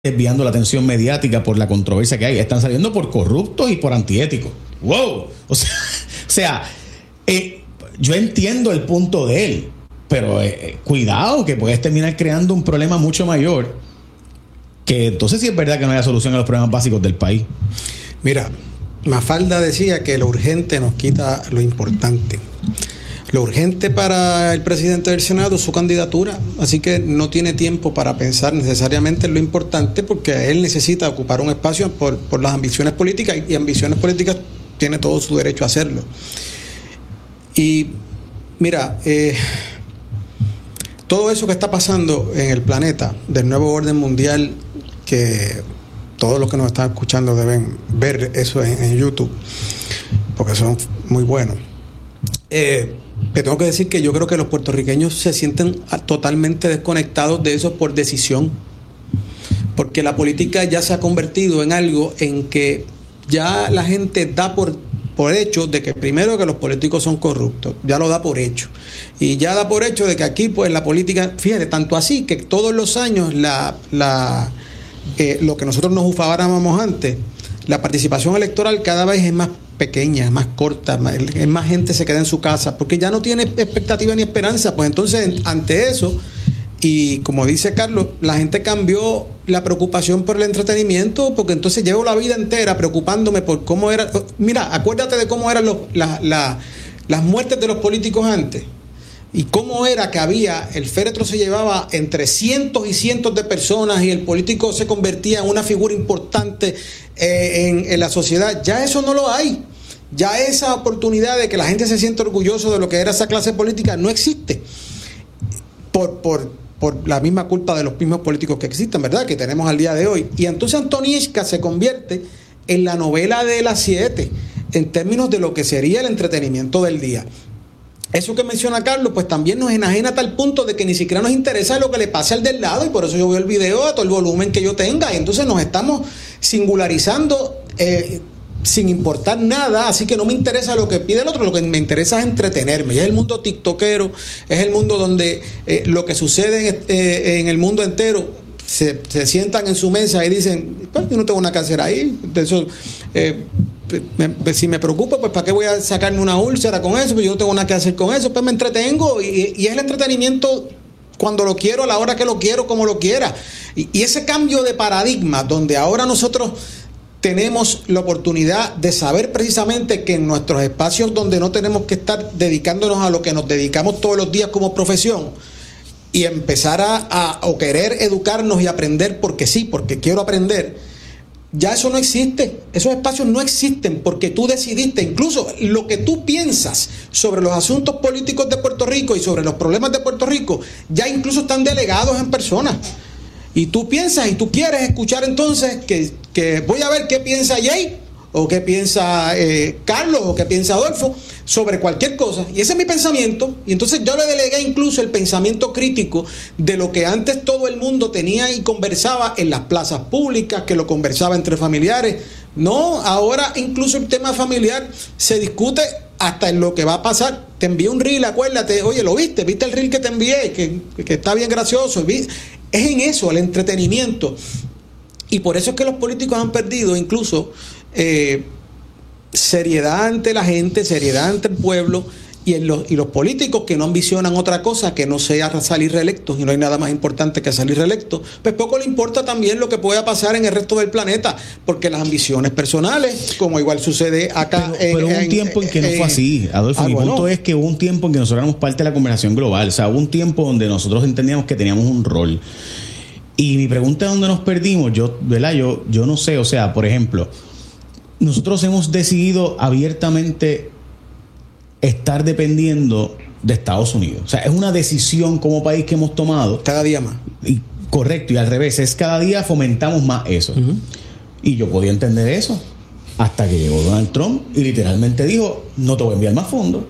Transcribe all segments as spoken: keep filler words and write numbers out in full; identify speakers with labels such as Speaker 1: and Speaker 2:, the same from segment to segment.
Speaker 1: desviando la atención mediática por la controversia que hay. Están saliendo por corruptos y por antiéticos. ¡Wow! O sea, o sea eh, yo entiendo el punto de él, pero eh, cuidado, que puedes terminar creando un problema mucho mayor, que entonces sí es verdad que no haya solución a los problemas básicos del país.
Speaker 2: Mira, Mafalda decía que lo urgente nos quita lo importante. Lo urgente para el presidente del Senado es su candidatura, así que no tiene tiempo para pensar necesariamente en lo importante, porque él necesita ocupar un espacio por, por las ambiciones políticas, y ambiciones políticas tiene todo su derecho a hacerlo. Y mira, eh, todo eso que está pasando en el planeta, del nuevo orden mundial, que todos los que nos están escuchando deben ver eso en, en YouTube, porque son muy buenos. Eh, Te tengo que decir que yo creo que los puertorriqueños se sienten totalmente desconectados de eso por decisión, porque la política ya se ha convertido en algo en que ya la gente da por, por hecho de que primero que los políticos son corruptos, ya lo da por hecho, y ya da por hecho de que aquí pues la política, fíjate, tanto así que todos los años la, la eh, lo que nosotros nos ufábamos antes, la participación electoral cada vez es más pequeña, más corta, más, más gente se queda en su casa porque ya no tiene expectativa ni esperanza. Pues entonces, ante eso, y como dice Carlos, la gente cambió la preocupación por el entretenimiento, porque entonces llevo la vida entera preocupándome por cómo era. Mira, acuérdate de cómo eran los, la, la, las muertes de los políticos antes, y cómo era que había, el féretro se llevaba entre cientos y cientos de personas y el político se convertía en una figura importante eh, en, en la sociedad. Ya eso no lo hay. Ya esa oportunidad de que la gente se sienta orgulloso de lo que era esa clase política no existe. Por, por, por la misma culpa de los mismos políticos que existen, ¿verdad? Que tenemos al día de hoy. Y entonces Antonieshka se convierte en la novela de las siete, en términos de lo que sería el entretenimiento del día. Eso que menciona Carlos, pues también nos enajena a tal punto de que ni siquiera nos interesa lo que le pase al del lado, y por eso yo veo el video a todo el volumen que yo tenga, y entonces nos estamos singularizando eh, sin importar nada, así que no me interesa lo que pide el otro, lo que me interesa es entretenerme. Y es el mundo tiktokero, es el mundo donde eh, lo que sucede en, eh, en el mundo entero, se, se sientan en su mesa y dicen, pues yo no tengo nada que hacer ahí, de eso... Eh, Me, si me preocupa, pues ¿para qué voy a sacarme una úlcera con eso? Pues yo no tengo nada que hacer con eso, pues me entretengo, y, y es el entretenimiento cuando lo quiero, a la hora que lo quiero, como lo quiera. Y, y ese cambio de paradigma, donde ahora nosotros tenemos la oportunidad de saber precisamente que en nuestros espacios donde no tenemos que estar dedicándonos a lo que nos dedicamos todos los días como profesión, y empezar a, a o querer educarnos y aprender porque sí, porque quiero aprender, ya eso no existe. Esos espacios no existen porque tú decidiste. Incluso lo que tú piensas sobre los asuntos políticos de Puerto Rico y sobre los problemas de Puerto Rico ya incluso están delegados en personas. Y tú piensas y tú quieres escuchar entonces que, que voy a ver qué piensa Jay o qué piensa eh, Carlos o qué piensa Adolfo sobre cualquier cosa. Y ese es mi pensamiento. Y entonces yo le delegué incluso el pensamiento crítico de lo que antes todo el mundo tenía y conversaba en las plazas públicas, que lo conversaba entre familiares. No, ahora incluso el tema familiar se discute hasta en lo que va a pasar. Te envié un reel, acuérdate, oye, ¿lo viste? ¿Viste el reel que te envié? Que, que está bien gracioso. Es en eso, el entretenimiento. Y por eso es que los políticos han perdido incluso eh, seriedad ante la gente, seriedad ante el pueblo, y, en los, y los políticos que no ambicionan otra cosa que no sea salir reelectos, y no hay nada más importante que salir reelectos, pues poco le importa también lo que pueda pasar en el resto del planeta, porque las ambiciones personales, como igual sucede acá.
Speaker 1: Pero,
Speaker 2: en,
Speaker 1: pero hubo un
Speaker 2: en,
Speaker 1: tiempo en que
Speaker 2: en,
Speaker 1: no fue así, Adolfo. Ah, mi bueno. punto es que hubo un tiempo en que nosotros éramos parte de la conversación global. O sea, hubo un tiempo donde nosotros entendíamos que teníamos un rol. Y mi pregunta es dónde nos perdimos. Yo, ¿verdad? Yo, yo no sé. O sea, por ejemplo, nosotros hemos decidido abiertamente estar dependiendo de Estados Unidos. O sea, es una decisión como país que hemos tomado.
Speaker 2: Cada día más.
Speaker 1: Y, correcto, y al revés, es cada día fomentamos más eso. Uh-huh. Y yo podía entender eso hasta que llegó Donald Trump y literalmente dijo, no te voy a enviar más fondos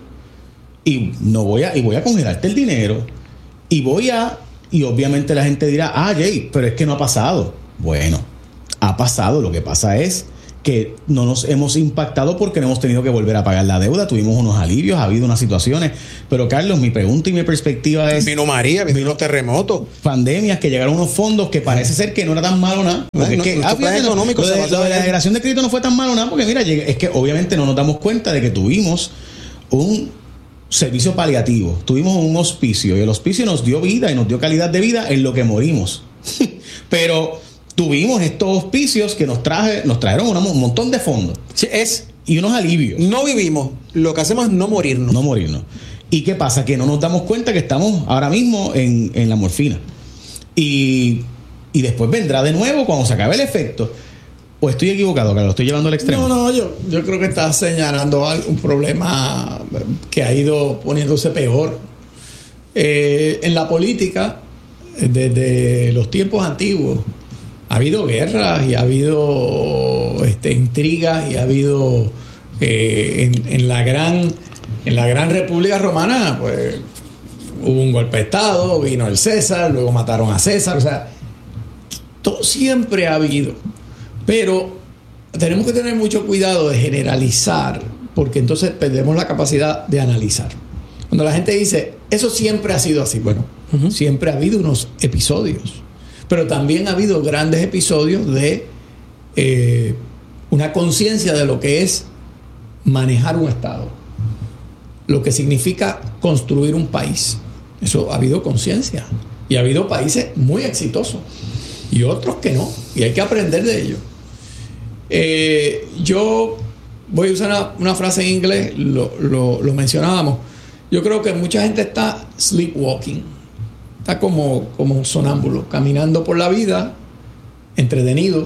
Speaker 1: y no voy a, y voy a congelarte el dinero y voy a, y obviamente la gente dirá, ah, Jay, pero es que no ha pasado. Bueno, ha pasado. Lo que pasa es que no nos hemos impactado porque no hemos tenido que volver a pagar la deuda. Tuvimos unos alivios, ha habido unas situaciones. Pero, Carlos, mi pregunta y mi perspectiva es...
Speaker 2: Vino María, vino los terremotos.
Speaker 1: Pandemias, que llegaron unos fondos que parece ser que no era tan malo nada. Porque no, es que, ah, fíjate, económico, lo, de, lo de la generación de crédito no fue tan malo nada, porque mira, es que obviamente no nos damos cuenta de que tuvimos un servicio paliativo, tuvimos un hospicio, y el hospicio nos dio vida y nos dio calidad de vida en lo que morimos. Pero... tuvimos estos hospicios que nos traje, nos trajeron una, un montón de fondos.
Speaker 2: Sí, es,
Speaker 1: y unos alivios.
Speaker 2: No vivimos. Lo que hacemos es no morirnos.
Speaker 1: No morirnos. ¿Y qué pasa? Que no nos damos cuenta que estamos ahora mismo en, en la morfina. Y, y después vendrá de nuevo cuando se acabe el efecto. ¿O estoy equivocado, que lo estoy llevando al extremo?
Speaker 3: No, no, yo, yo creo que estás señalando un problema que ha ido poniéndose peor. Eh, en la política, desde los tiempos antiguos, ha habido guerras y ha habido este, intrigas y ha habido eh, en, en la gran en la gran República Romana, pues hubo un golpe de Estado, vino el César, luego mataron a César, o sea, todo siempre ha habido, pero tenemos que tener mucho cuidado de generalizar, porque entonces perdemos la capacidad de analizar. Cuando la gente dice, eso siempre ha sido así, bueno, uh-huh. siempre ha habido unos episodios. Pero también ha habido grandes episodios de eh, una conciencia de lo que es manejar un Estado, lo que significa construir un país. Eso ha habido conciencia. Y ha habido países muy exitosos y otros que no. Y hay que aprender de ellos. Eh, yo voy a usar una, una frase en inglés, lo, lo, lo mencionábamos. Yo creo que mucha gente está sleepwalking. Está como, como un sonámbulo, caminando por la vida, entretenido,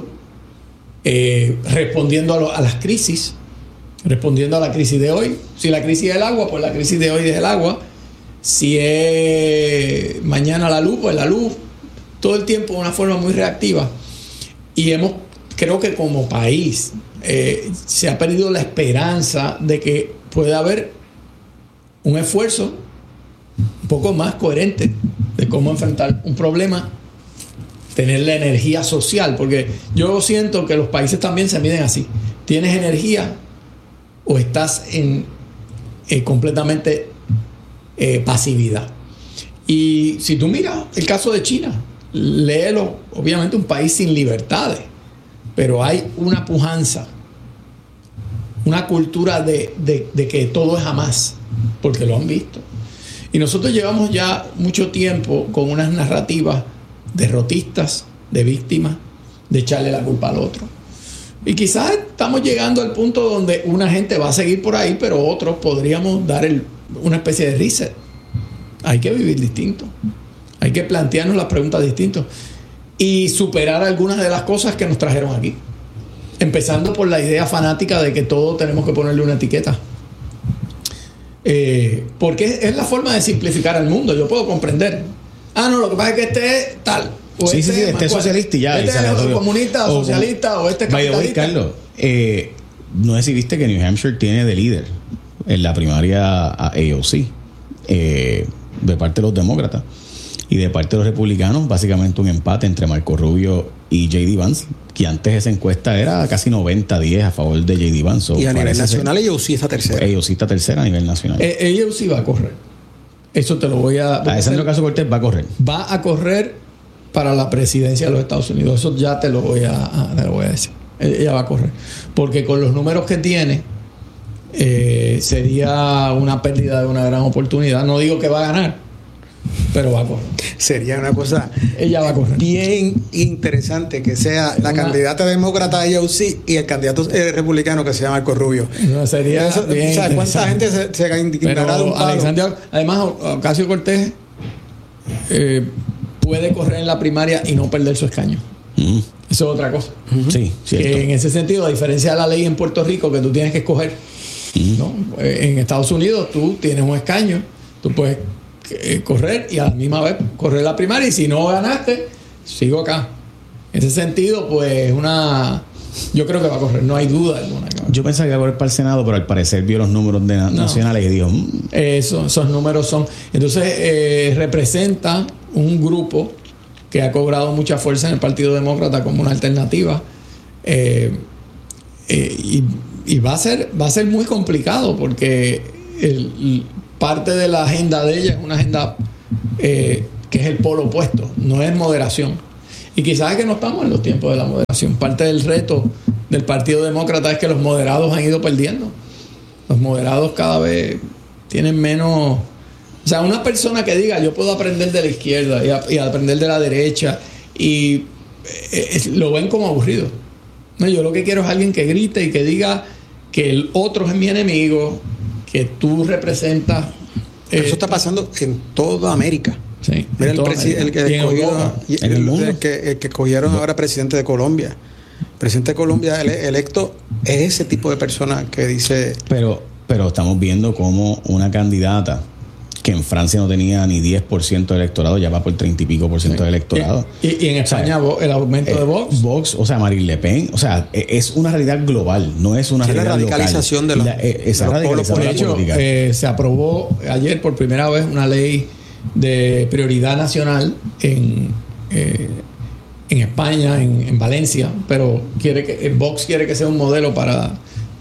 Speaker 3: eh, respondiendo a, lo, a las crisis, respondiendo a la crisis de hoy. Si la crisis es el agua, pues la crisis de hoy es el agua. Si es mañana la luz, pues la luz. Todo el tiempo de una forma muy reactiva. Y hemos, creo que como país, eh, se ha perdido la esperanza de que pueda haber un esfuerzo un poco más coherente de cómo enfrentar un problema, tener la energía social, porque yo siento que los países también se miden así. ¿Tienes energía o estás en eh, completamente eh, pasividad? Y si tú miras el caso de China, léelo, obviamente un país sin libertades, pero hay una pujanza, una cultura de, de, de que todo es a más, porque lo han visto. Y nosotros llevamos ya mucho tiempo con unas narrativas derrotistas, de víctimas, de echarle la culpa al otro. Y quizás estamos llegando al punto donde una gente va a seguir por ahí, pero otros podríamos dar el, una especie de reset. Hay que vivir distinto. Hay que plantearnos las preguntas distintas y superar algunas de las cosas que nos trajeron aquí. Empezando por la idea fanática de que todo tenemos que ponerle una etiqueta. Eh, porque es, es la forma de simplificar al mundo. Yo puedo comprender. Ah, no, lo que pasa es que este es tal.
Speaker 1: O sí, este sí, sí, este es socialista y ya.
Speaker 3: Este es comunista o socialista o este es capitalista.
Speaker 1: Vaya, Carlos, eh, no sé si viste que New Hampshire tiene de líder en la primaria a A O C, eh, de parte de los demócratas. Y de parte de los republicanos, básicamente un empate entre Marco Rubio y J D Vance, que antes esa encuesta era casi noventa a diez a favor de J D Vance.
Speaker 2: Y a nivel nacional, A O C está tercera.
Speaker 1: A O C está tercera a nivel nacional.
Speaker 3: Eh, A O C va a correr. Eso te lo voy a...
Speaker 1: Alessandra Ocasio-Cortez va a correr.
Speaker 3: Va a correr para la presidencia de los Estados Unidos. Eso ya te lo voy a, a, te lo voy a decir. Ella va a correr. Porque con los números que tiene, eh, sería una pérdida de una gran oportunidad. No digo que va a ganar, pero va a correr.
Speaker 2: Sería una cosa
Speaker 3: ella va a correr.
Speaker 2: Bien interesante que sea la una, candidata demócrata A O C y el candidato eh, republicano que se llama Marco Rubio.
Speaker 3: No, sería Eso, bien, o sea,
Speaker 2: ¿cuánta gente se, se indignará de un palo?
Speaker 3: Alexandria, además, Ocasio-Cortez eh, puede correr en la primaria y no perder su escaño. Mm. Eso es otra cosa.
Speaker 1: Mm-hmm. Sí, cierto.
Speaker 3: Que en ese sentido, a diferencia de la ley en Puerto Rico, que tú tienes que escoger, mm. ¿no? En Estados Unidos tú tienes un escaño, tú puedes correr y a la misma vez correr la primaria, y si no ganaste, sigo acá. En ese sentido, pues una yo creo que va a correr, no hay duda alguna.
Speaker 1: Yo pensaba que iba a correr para el Senado, pero al parecer vio los números de na- no. nacionales y dijo mmm.
Speaker 3: Eso, esos números son entonces eh, representa un grupo que ha cobrado mucha fuerza en el Partido Demócrata como una alternativa, eh, eh, y, y va a ser va a ser muy complicado porque el, parte de la agenda de ella es una agenda eh, que es el polo opuesto, no es moderación. Y quizás es que no estamos en los tiempos de la moderación. Parte del reto del Partido Demócrata es que los moderados han ido perdiendo. Los moderados cada vez tienen menos... O sea, una persona que diga yo puedo aprender de la izquierda y, a, y aprender de la derecha y eh, lo ven como aburrido. No, yo lo que quiero es alguien que grite y que diga que el otro es mi enemigo, que tú representas...
Speaker 2: Eh, eso está pasando en toda América.
Speaker 3: Sí,
Speaker 2: mira el, presi- el, que escogido, y el, el, el, que, el que escogieron no. ahora presidente de Colombia. El presidente de Colombia ele- electo es ese tipo de persona que dice...
Speaker 1: Pero, pero estamos viendo como una candidata que en Francia no tenía ni diez por ciento del electorado, ya va por treinta y pico por ciento sí. del electorado.
Speaker 3: Y, y en España, o sea, el aumento eh, de Vox.
Speaker 1: Vox, o sea, Marine Le Pen, o sea, es una realidad global, no es una
Speaker 2: sí,
Speaker 1: realidad
Speaker 2: la radicalización
Speaker 1: local.
Speaker 2: de los,
Speaker 1: la, eh, esa
Speaker 2: de los
Speaker 1: radicalización
Speaker 3: de hecho,
Speaker 1: política.
Speaker 3: Eh, se aprobó ayer por primera vez una ley de prioridad nacional en, eh, en España, en, en Valencia, pero quiere que Vox quiere que sea un modelo para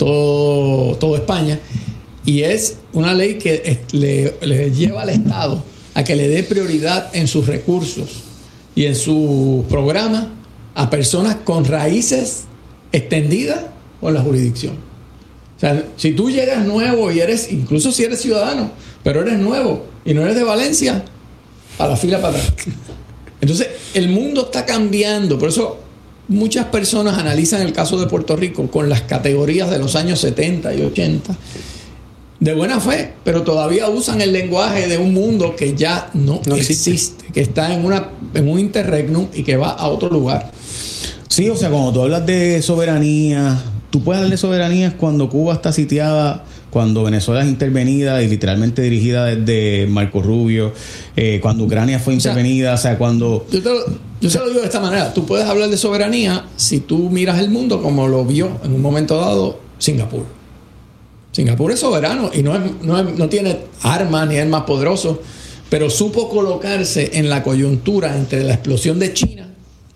Speaker 3: todo, todo España. Y es una ley que le, le lleva al Estado a que le dé prioridad en sus recursos y en su programa a personas con raíces extendidas con la jurisdicción. O sea, si tú llegas nuevo y eres, incluso si eres ciudadano, pero eres nuevo y no eres de Valencia, a la fila para atrás. Entonces, el mundo está cambiando. Por eso muchas personas analizan el caso de Puerto Rico con las categorías de los años setenta y ochenta. De buena fe, pero todavía usan el lenguaje de un mundo que ya no, no existe. existe, que está en una en un interregnum y que va a otro lugar.
Speaker 1: Sí, o sea, cuando tú hablas de soberanía, tú puedes hablar de soberanía cuando Cuba está sitiada, cuando Venezuela es intervenida y literalmente dirigida desde Marco Rubio, eh, cuando Ucrania fue intervenida, o sea, o sea cuando...
Speaker 3: Yo te, lo, yo te lo digo de esta manera, tú puedes hablar de soberanía si tú miras el mundo como lo vio en un momento dado Singapur. Singapur es soberano y no, es, no, es, no tiene armas ni es más poderoso, pero supo colocarse en la coyuntura entre la explosión de China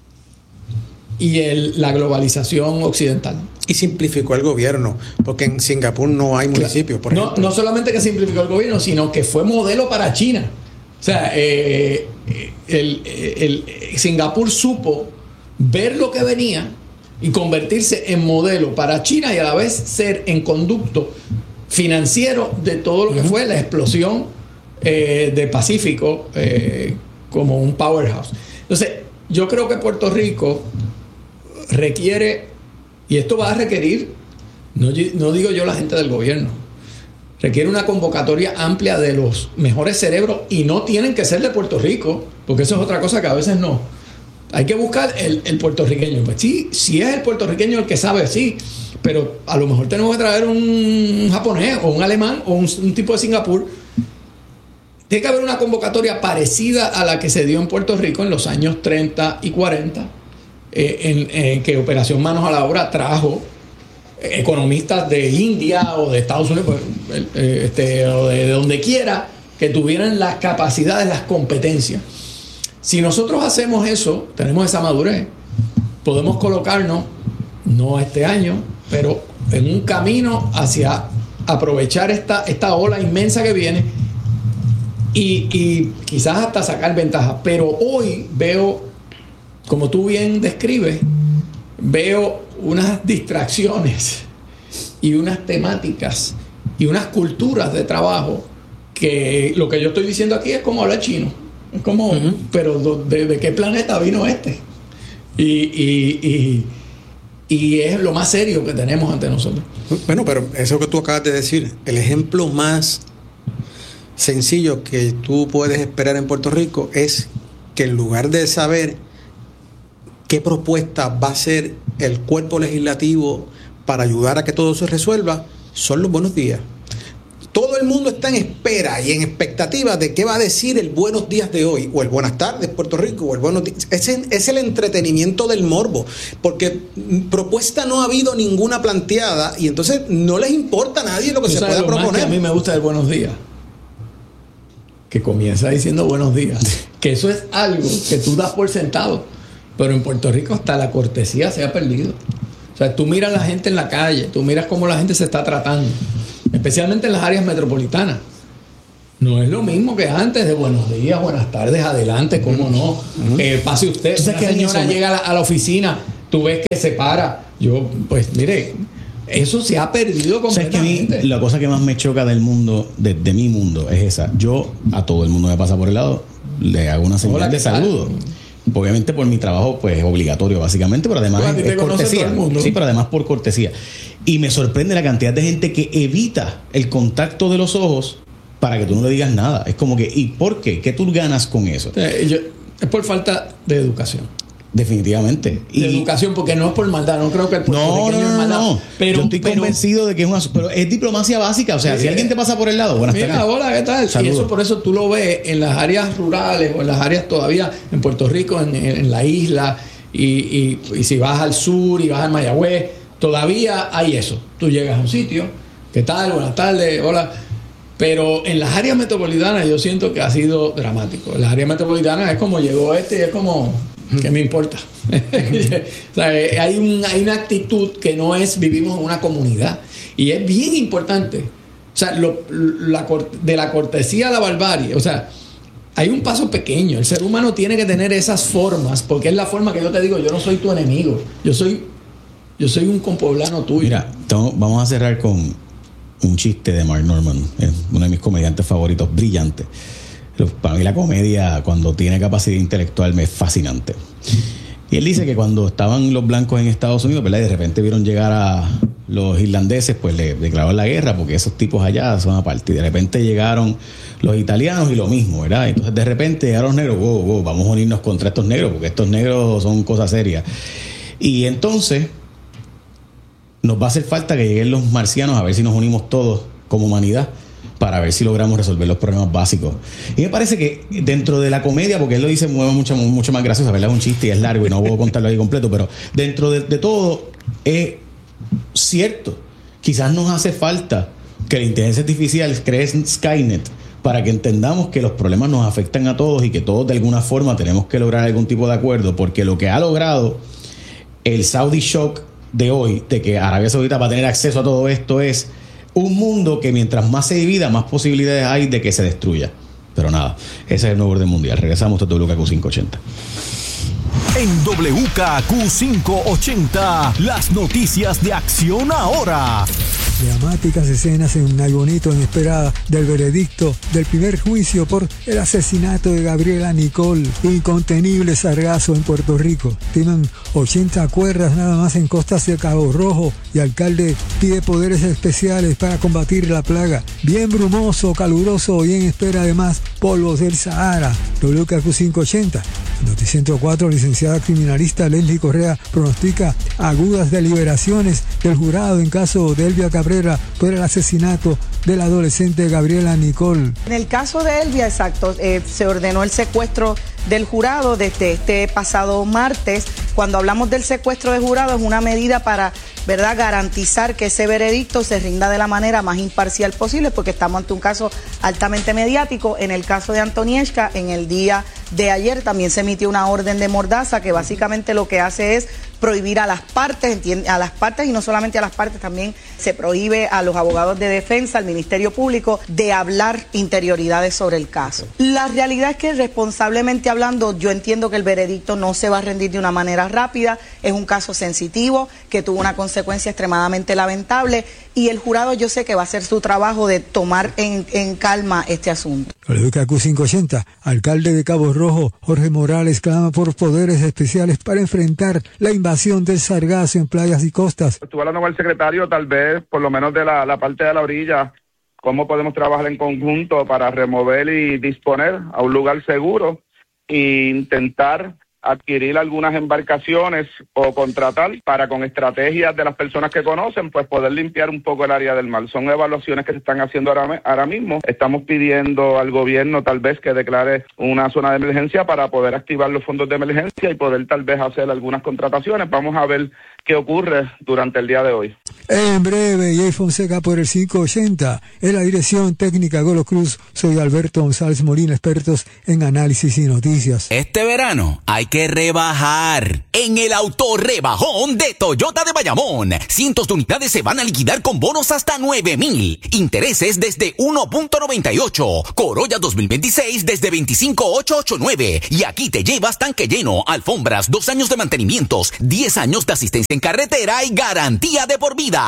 Speaker 3: y el, la globalización occidental.
Speaker 2: Y simplificó el gobierno, porque en Singapur no hay municipios, por
Speaker 3: no,
Speaker 2: ejemplo.
Speaker 3: No solamente que simplificó el gobierno, sino que fue modelo para China. O sea, eh, el, el, el Singapur supo ver lo que venía y convertirse en modelo para China y a la vez ser en conducto financiero de todo lo que fue la explosión eh, de Pacífico eh, como un powerhouse. Entonces, yo creo que Puerto Rico requiere, y esto va a requerir, no, no digo yo la gente del gobierno, requiere una convocatoria amplia de los mejores cerebros y no tienen que ser de Puerto Rico, porque eso es otra cosa que a veces no. Hay que buscar el, el puertorriqueño. Pues sí, si es el puertorriqueño el que sabe, sí, pero a lo mejor tenemos que traer un japonés o un alemán o un, un tipo de Singapur. Tiene que haber una convocatoria parecida a la que se dio en Puerto Rico en los años treinta y cuarenta, eh, en, en que Operación Manos a la Obra trajo economistas de India o de Estados Unidos, pues, eh, este, o de, de donde quiera, que tuvieran las capacidades, las competencias. Si nosotros hacemos eso, tenemos esa madurez, podemos colocarnos, no este año, pero en un camino hacia aprovechar esta, esta ola inmensa que viene y, y quizás hasta sacar ventaja. Pero hoy veo, como tú bien describes, veo unas distracciones y unas temáticas y unas culturas de trabajo que lo que yo estoy diciendo aquí es como hablar chino. Es como, uh-huh. pero ¿de, ¿de qué planeta vino este? Y, y, y, y es lo más serio que tenemos ante nosotros.
Speaker 2: Bueno, pero eso que tú acabas de decir, el ejemplo más sencillo que tú puedes esperar en Puerto Rico es que en lugar de saber qué propuesta va a ser el cuerpo legislativo para ayudar a que todo se resuelva, son los buenos días. Todo el mundo está en espera y en expectativa de qué va a decir el buenos días de hoy, o el buenas tardes Puerto Rico, o el buenos días. Es, es el entretenimiento del morbo, porque propuesta no ha habido ninguna planteada y entonces no les importa a nadie lo que se pueda
Speaker 3: lo
Speaker 2: proponer.
Speaker 3: Más que a mí me gusta el buenos días, que comienza diciendo buenos días, que eso es algo que tú das por sentado, pero en Puerto Rico hasta la cortesía se ha perdido. O O sea, tú miras a la gente en la calle, tú miras cómo la gente se está tratando, especialmente en las áreas metropolitanas. No es lo mismo que antes de buenos días, buenas tardes, adelante, cómo no. Uh-huh. Eh, pase usted. Una que señora llega a la, a la oficina, tú ves que se para. Yo, pues, mire, eso se ha perdido completamente.
Speaker 1: O sea, es que a mí, la cosa que más me choca del mundo, de, de mi mundo, es esa. Yo, a todo el mundo me pasa por el lado, le hago una señal de saludo. Obviamente por mi trabajo, pues, es obligatorio, básicamente, pero además es, es cortesía. Sí, pero además por cortesía. Y me sorprende la cantidad de gente que evita el contacto de los ojos para que tú no le digas nada. Es como que, ¿y por qué? ¿Qué tú ganas con eso?
Speaker 3: Eh, yo, es por falta de educación.
Speaker 1: Definitivamente.
Speaker 3: De y, educación, porque no es por maldad. No creo que el
Speaker 1: puertorriqueño no, no, no, es maldad. No. Pero, yo estoy pero, convencido de que es una... Pero es diplomacia básica. O sea, sí, si alguien te pasa por el lado, buenas tardes.
Speaker 3: Mira, hola, ¿qué tal? Saludos. Y eso por eso tú lo ves en las áreas rurales o en las áreas todavía en Puerto Rico, en, en la isla, y, y, y si vas al sur y vas al Mayagüez, todavía hay eso. Tú llegas a un sitio, ¿qué tal? Buenas tardes, hola... Pero en las áreas metropolitanas yo siento que ha sido dramático. En las áreas metropolitanas es como llegó este y es como, ¿qué me importa? O sea, hay, un, hay una actitud que no es vivimos en una comunidad. Y es bien importante. O sea, lo, la, de la cortesía a la barbarie. O sea, hay un paso pequeño. El ser humano tiene que tener esas formas, porque es la forma que yo te digo, yo no soy tu enemigo. Yo soy, yo soy un compoblano tuyo.
Speaker 1: Mira, vamos a cerrar con un chiste de Mark Norman, es uno de mis comediantes favoritos, brillante. Para mí la comedia, cuando tiene capacidad intelectual, me es fascinante. Y él dice que cuando estaban los blancos en Estados Unidos, ¿verdad? Y de repente vieron llegar a los irlandeses, pues le declararon la guerra, porque esos tipos allá son aparte. Y de repente llegaron los italianos y lo mismo, ¿verdad? Entonces de repente llegaron los negros, wow, wow, vamos a unirnos contra estos negros, porque estos negros son cosas serias. Y entonces nos va a hacer falta que lleguen los marcianos a ver si nos unimos todos como humanidad para ver si logramos resolver los problemas básicos. Y me parece que dentro de la comedia, porque él lo dice mueve mucho, mucho más gracioso, ¿verdad? Es un chiste y es largo y no puedo contarlo ahí completo, pero dentro de, de todo es cierto. Quizás nos hace falta que la inteligencia artificial cree Skynet para que entendamos que los problemas nos afectan a todos y que todos de alguna forma tenemos que lograr algún tipo de acuerdo, porque lo que ha logrado el Saudi Shock de hoy, de que Arabia Saudita va a tener acceso a todo esto, es un mundo que mientras más se divida, más posibilidades hay de que se destruya. Pero nada, ese es el nuevo orden mundial. Regresamos a W K Q quinientos ochenta.
Speaker 4: En W K Q quinientos ochenta, las noticias de Acción Ahora.
Speaker 5: Dramáticas escenas en Naibonito en espera del veredicto del primer juicio por el asesinato de Gabriela Nicole. Incontenible sargazo en Puerto Rico. Tienen ochenta cuerdas nada más en costas de Cabo Rojo y alcalde pide poderes especiales para combatir la plaga. Bien brumoso, caluroso y en espera de más polvos del Sahara. W K Q quinientos ochenta. Noticiero cuatro, licenciada criminalista Leslie Correa pronostica agudas deliberaciones del jurado en caso de Elvia Cabrera por el asesinato de la adolescente Gabriela Nicole.
Speaker 6: En el caso de Elvia, exacto, eh, se ordenó el secuestro del jurado desde este pasado martes. Cuando hablamos del secuestro de jurado es una medida para, ¿verdad?, garantizar que ese veredicto se rinda de la manera más imparcial posible, porque estamos ante un caso altamente mediático. En el caso de Antonieshka, en el día de ayer también se emitió una orden de mordaza que básicamente lo que hace es prohibir a las partes, a las partes y no solamente a las partes, también se prohíbe a los abogados de defensa, al Ministerio Público, de hablar interioridades sobre el caso. La realidad es que responsablemente hablando, yo entiendo que el veredicto no se va a rendir de una manera rápida, es un caso sensitivo que tuvo una consecuencia extremadamente lamentable y el jurado yo sé que va a hacer su trabajo de tomar en, en calma este asunto.
Speaker 5: W K Q quinientos ochenta, alcalde de Cabo Rojo, Jorge Morales, clama por poderes especiales para enfrentar la invasión del sargazo en playas y costas.
Speaker 7: Estuve hablando con el secretario, tal vez, por lo menos de la, la parte de la orilla, cómo podemos trabajar en conjunto para remover y disponer a un lugar seguro e intentar adquirir algunas embarcaciones o contratar para, con estrategias de las personas que conocen, pues poder limpiar un poco el área del mar. Son evaluaciones que se están haciendo ahora, ahora mismo. Estamos pidiendo al gobierno tal vez que declare una zona de emergencia para poder activar los fondos de emergencia y poder tal vez hacer algunas contrataciones. Vamos a ver qué ocurre durante el día de hoy.
Speaker 5: En breve, Jay Fonseca por el quinientos ochenta. En la dirección técnica Golo Cruz, soy Alberto González Molina, expertos en análisis y noticias.
Speaker 8: Este verano hay que rebajar. En el autorrebajón de Toyota de Bayamón, cientos de unidades se van a liquidar con bonos hasta nueve mil. Intereses desde uno punto noventa y ocho. Corolla dos mil veintiséis desde veinticinco mil ochocientos ochenta y nueve. Y aquí te llevas tanque lleno, alfombras, dos años de mantenimientos, diez años de asistencia en carretera y garantía de por vida.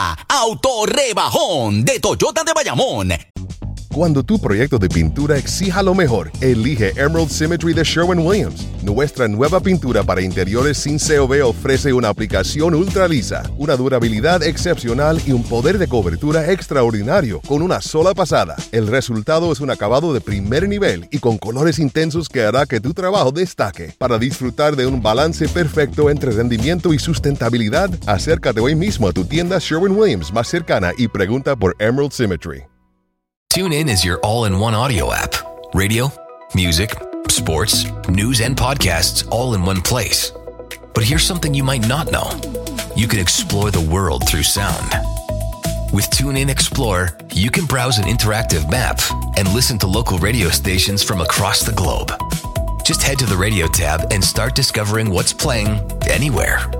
Speaker 8: Autorrebajón de Toyota de Bayamón.
Speaker 9: Cuando tu proyecto de pintura exija lo mejor, elige Emerald Symmetry de Sherwin-Williams. Nuestra nueva pintura para interiores sin C O V ofrece una aplicación ultra lisa, una durabilidad excepcional y un poder de cobertura extraordinario con una sola pasada. El resultado es un acabado de primer nivel y con colores intensos que hará que tu trabajo destaque. Para disfrutar de un balance perfecto entre rendimiento y sustentabilidad, acércate hoy mismo a tu tienda Sherwin-Williams más cercana y pregunta por Emerald Symmetry.
Speaker 10: TuneIn is your all-in-one audio app. Radio, music, sports, news, and podcasts all in one place. But here's something you might not know. You can explore the world through sound. With TuneIn Explorer, you can browse an interactive map and listen to local radio stations from across the globe. Just head to the radio tab and start discovering what's playing anywhere.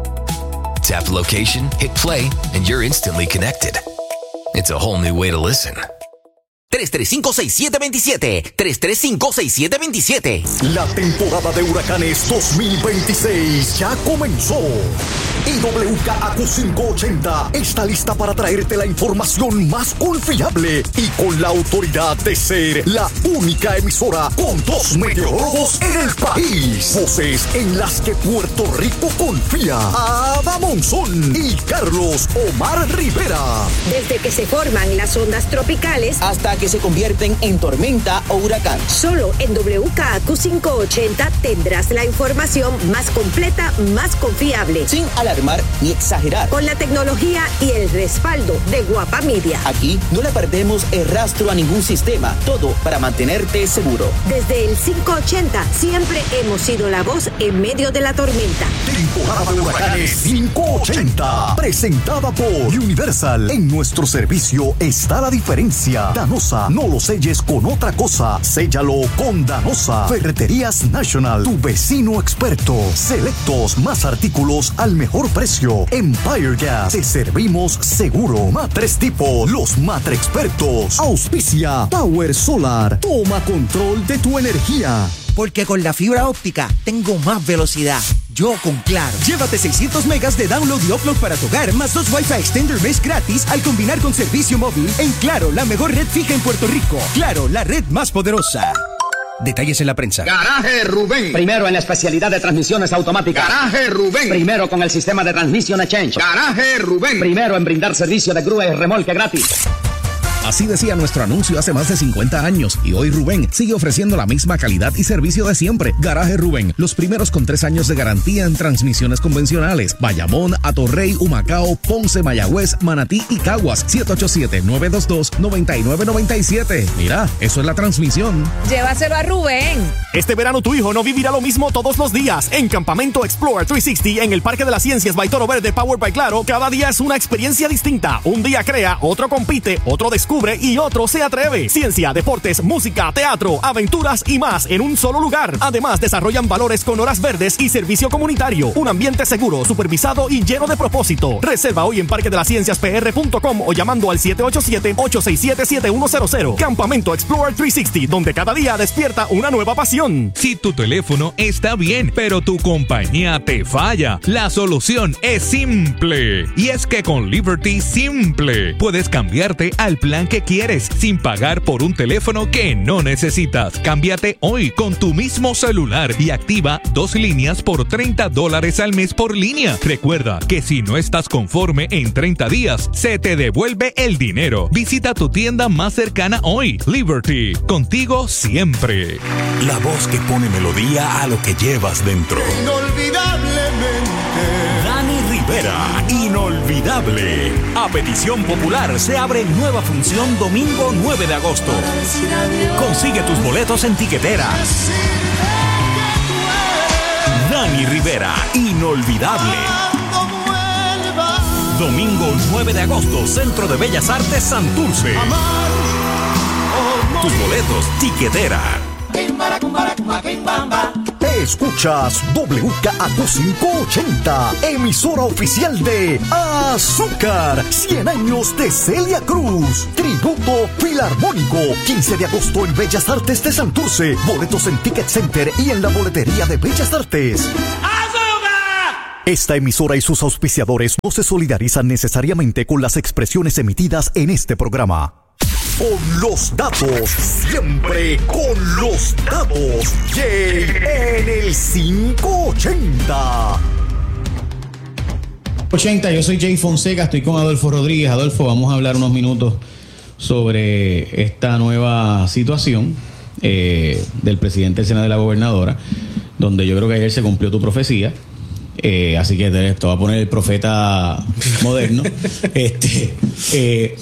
Speaker 10: Tap location, hit play, and you're instantly connected. It's a whole new way to listen.
Speaker 8: tres tres cinco, seis siete dos siete. tres tres cinco, seis siete dos siete.
Speaker 4: La temporada de huracanes dos mil veintiséis ya comenzó. Y W K A Q quinientos ochenta está lista para traerte la información más confiable y con la autoridad de ser la única emisora con dos meteorólogos en el país. Voces en las que Puerto Rico confía. Ada Monzón y Carlos Omar Rivera.
Speaker 11: Desde que se forman las ondas tropicales
Speaker 12: hasta que se convierten en tormenta o huracán.
Speaker 11: Solo en W K A Q quinientos ochenta tendrás la información más completa, más confiable.
Speaker 12: Sin alarmar ni exagerar.
Speaker 11: Con la tecnología y el respaldo de Guapa Media.
Speaker 12: Aquí no le perdemos el rastro a ningún sistema. Todo para mantenerte seguro.
Speaker 11: Desde el quinientos ochenta siempre hemos sido la voz en medio de la tormenta.
Speaker 4: Temporada de huracanes quinientos ochenta. Presentada por Universal. En nuestro servicio está la diferencia. Danosa. No lo selles con otra cosa. Séllalo con Danosa. Ferreterías National. Tu vecino experto. Selectos. Más artículos al mejor precio. Empire Gas. Te servimos seguro. Matres Tipo. Los Matre Expertos. Auspicia. Power Solar. Toma control de tu energía.
Speaker 13: Porque con la fibra óptica tengo más velocidad. Yo con Claro.
Speaker 14: Llévate seiscientos megas de download y upload para tu hogar, más dos Wi-Fi Extender Mesh gratis al combinar con servicio móvil en Claro, la mejor red fija en Puerto Rico. Claro, la red más poderosa. Detalles en la prensa.
Speaker 15: Garaje Rubén. Primero en la especialidad de transmisiones automáticas. Garaje Rubén. Primero con el sistema de Transmission Exchange. Garaje Rubén. Primero en brindar servicio de grúa y remolque gratis.
Speaker 16: Así decía nuestro anuncio hace más de cincuenta años y hoy Rubén sigue ofreciendo la misma calidad y servicio de siempre. Garaje Rubén, los primeros con tres años de garantía en transmisiones convencionales. Bayamón, Atorrey, Humacao, Ponce, Mayagüez, Manatí y Caguas. siete ocho siete, nueve dos dos, nueve nueve nueve siete. Mira, eso es la transmisión.
Speaker 17: Llévaselo a Rubén.
Speaker 18: Este verano tu hijo no vivirá lo mismo todos los días. En Campamento Explorer trescientos sesenta en el Parque de las Ciencias by Toro Verde Powered by Claro, cada día es una experiencia distinta. Un día crea, otro compite, otro descubre y otro se atreve. Ciencia, deportes, música, teatro, aventuras y más en un solo lugar. Además, desarrollan valores con horas verdes y servicio comunitario. Un ambiente seguro, supervisado y lleno de propósito. Reserva hoy en parque de las ciencias p r punto com o llamando al siete ocho siete, ocho seis siete, siete uno cero cero. Campamento Explorer trescientos sesenta, donde cada día despierta una nueva pasión.
Speaker 19: Si tu teléfono está bien, pero tu compañía te falla, la solución es simple. Y es que con Liberty Simple puedes cambiarte al plan que quieres sin pagar por un teléfono que no necesitas. Cámbiate hoy con tu mismo celular y activa dos líneas por treinta dólares al mes por línea. Recuerda que si no estás conforme en treinta días, se te devuelve el dinero. Visita tu tienda más cercana hoy. Liberty, contigo siempre.
Speaker 4: La voz que pone melodía a lo que llevas dentro.
Speaker 20: Inolvidablemente.
Speaker 4: Dani Rivera, inolvidable. A petición popular se abre nueva función domingo nueve de agosto. Consigue tus boletos en tiquetera. Dani Rivera, inolvidable. Domingo nueve de agosto, Centro de Bellas Artes Santurce. Tus boletos, Tiquetera. Escuchas W K A Q quinientos ochenta, emisora oficial de Azúcar, cien años de Celia Cruz, tributo filarmónico, quince de agosto en Bellas Artes de Santurce, boletos en Ticket Center y en la boletería de Bellas Artes. Esta emisora y sus auspiciadores no se solidarizan necesariamente con las expresiones emitidas en este programa. Con los datos, siempre con los datos. Jay en el quinientos ochenta.
Speaker 1: ochenta, yo soy Jay Fonseca, estoy con Adolfo Rodríguez. Adolfo, vamos a hablar unos minutos sobre esta nueva situación eh, del presidente del Senado y de la gobernadora, donde yo creo que ayer se cumplió tu profecía. Eh, así que te, te voy a poner el profeta moderno. este eh,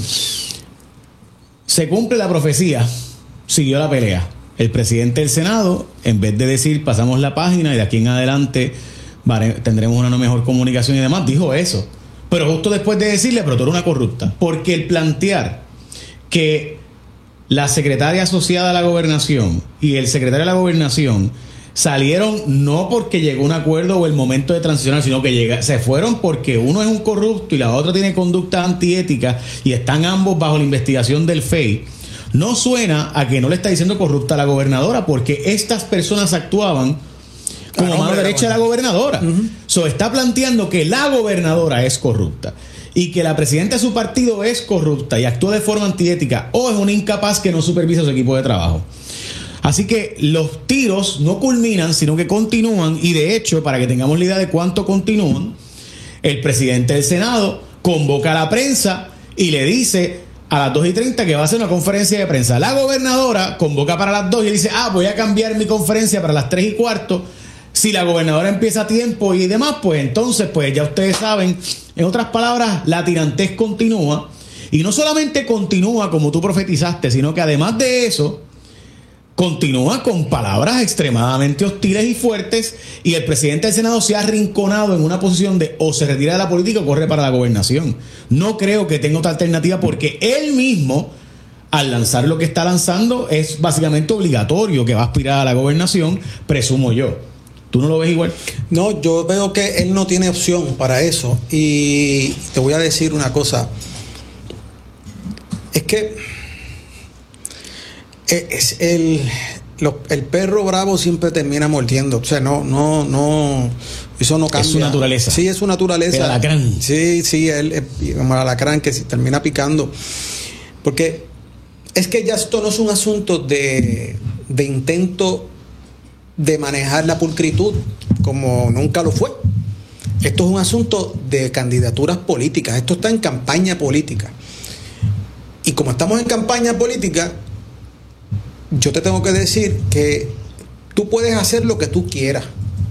Speaker 1: Se cumple la profecía, siguió la pelea. El presidente del Senado, en vez de decir pasamos la página y de aquí en adelante vale, tendremos una mejor comunicación y demás, dijo eso. Pero justo después de decirle, pero tú eres una corrupta. Porque el plantear que la secretaria asociada a la gobernación y el secretario de la gobernación salieron no porque llegó un acuerdo o el momento de transicionar, sino que llega, se fueron porque uno es un corrupto y la otra tiene conducta antiética y están ambos bajo la investigación del F E I, no suena a que no le está diciendo corrupta a la gobernadora, porque estas personas actuaban como mano derecha de la gobernadora. Uh-huh. So, está planteando que la gobernadora es corrupta y que la presidenta de su partido es corrupta y actúa de forma antiética, o es una incapaz que no supervisa su equipo de trabajo. Así que los tiros no culminan, sino que continúan, y de hecho, para que tengamos la idea de cuánto continúan, el presidente del Senado convoca a la prensa y le dice a las dos y treinta que va a hacer una conferencia de prensa. La gobernadora convoca para las dos y dice, ah, voy a cambiar mi conferencia para las tres y cuarto. Si la gobernadora empieza a tiempo y demás, pues entonces, pues ya ustedes saben, en otras palabras, la tirantez continúa. Y no solamente continúa como tú profetizaste, sino que además de eso, continúa con palabras extremadamente hostiles y fuertes, y el presidente del Senado se ha arrinconado en una posición de o se retira de la política o corre para la gobernación. No creo que tenga otra alternativa, porque él mismo, al lanzar lo que está lanzando, es básicamente obligatorio que va a aspirar a la gobernación, presumo yo. ¿Tú no lo ves igual?
Speaker 2: No, yo veo que él no tiene opción para eso, y te voy a decir una cosa. Es que es el, lo, el perro bravo siempre termina mordiendo. O sea, no, no, no, eso no cambia.
Speaker 1: Es su naturaleza.
Speaker 2: Sí, es su naturaleza.
Speaker 1: El alacrán.
Speaker 2: Sí, sí, él, como el alacrán que se termina picando. Porque es que ya esto no es un asunto de, de intento de manejar la pulcritud, como nunca lo fue. Esto es un asunto de candidaturas políticas. Esto está en campaña política. Y como estamos en campaña política, yo te tengo que decir que tú puedes hacer lo que tú quieras.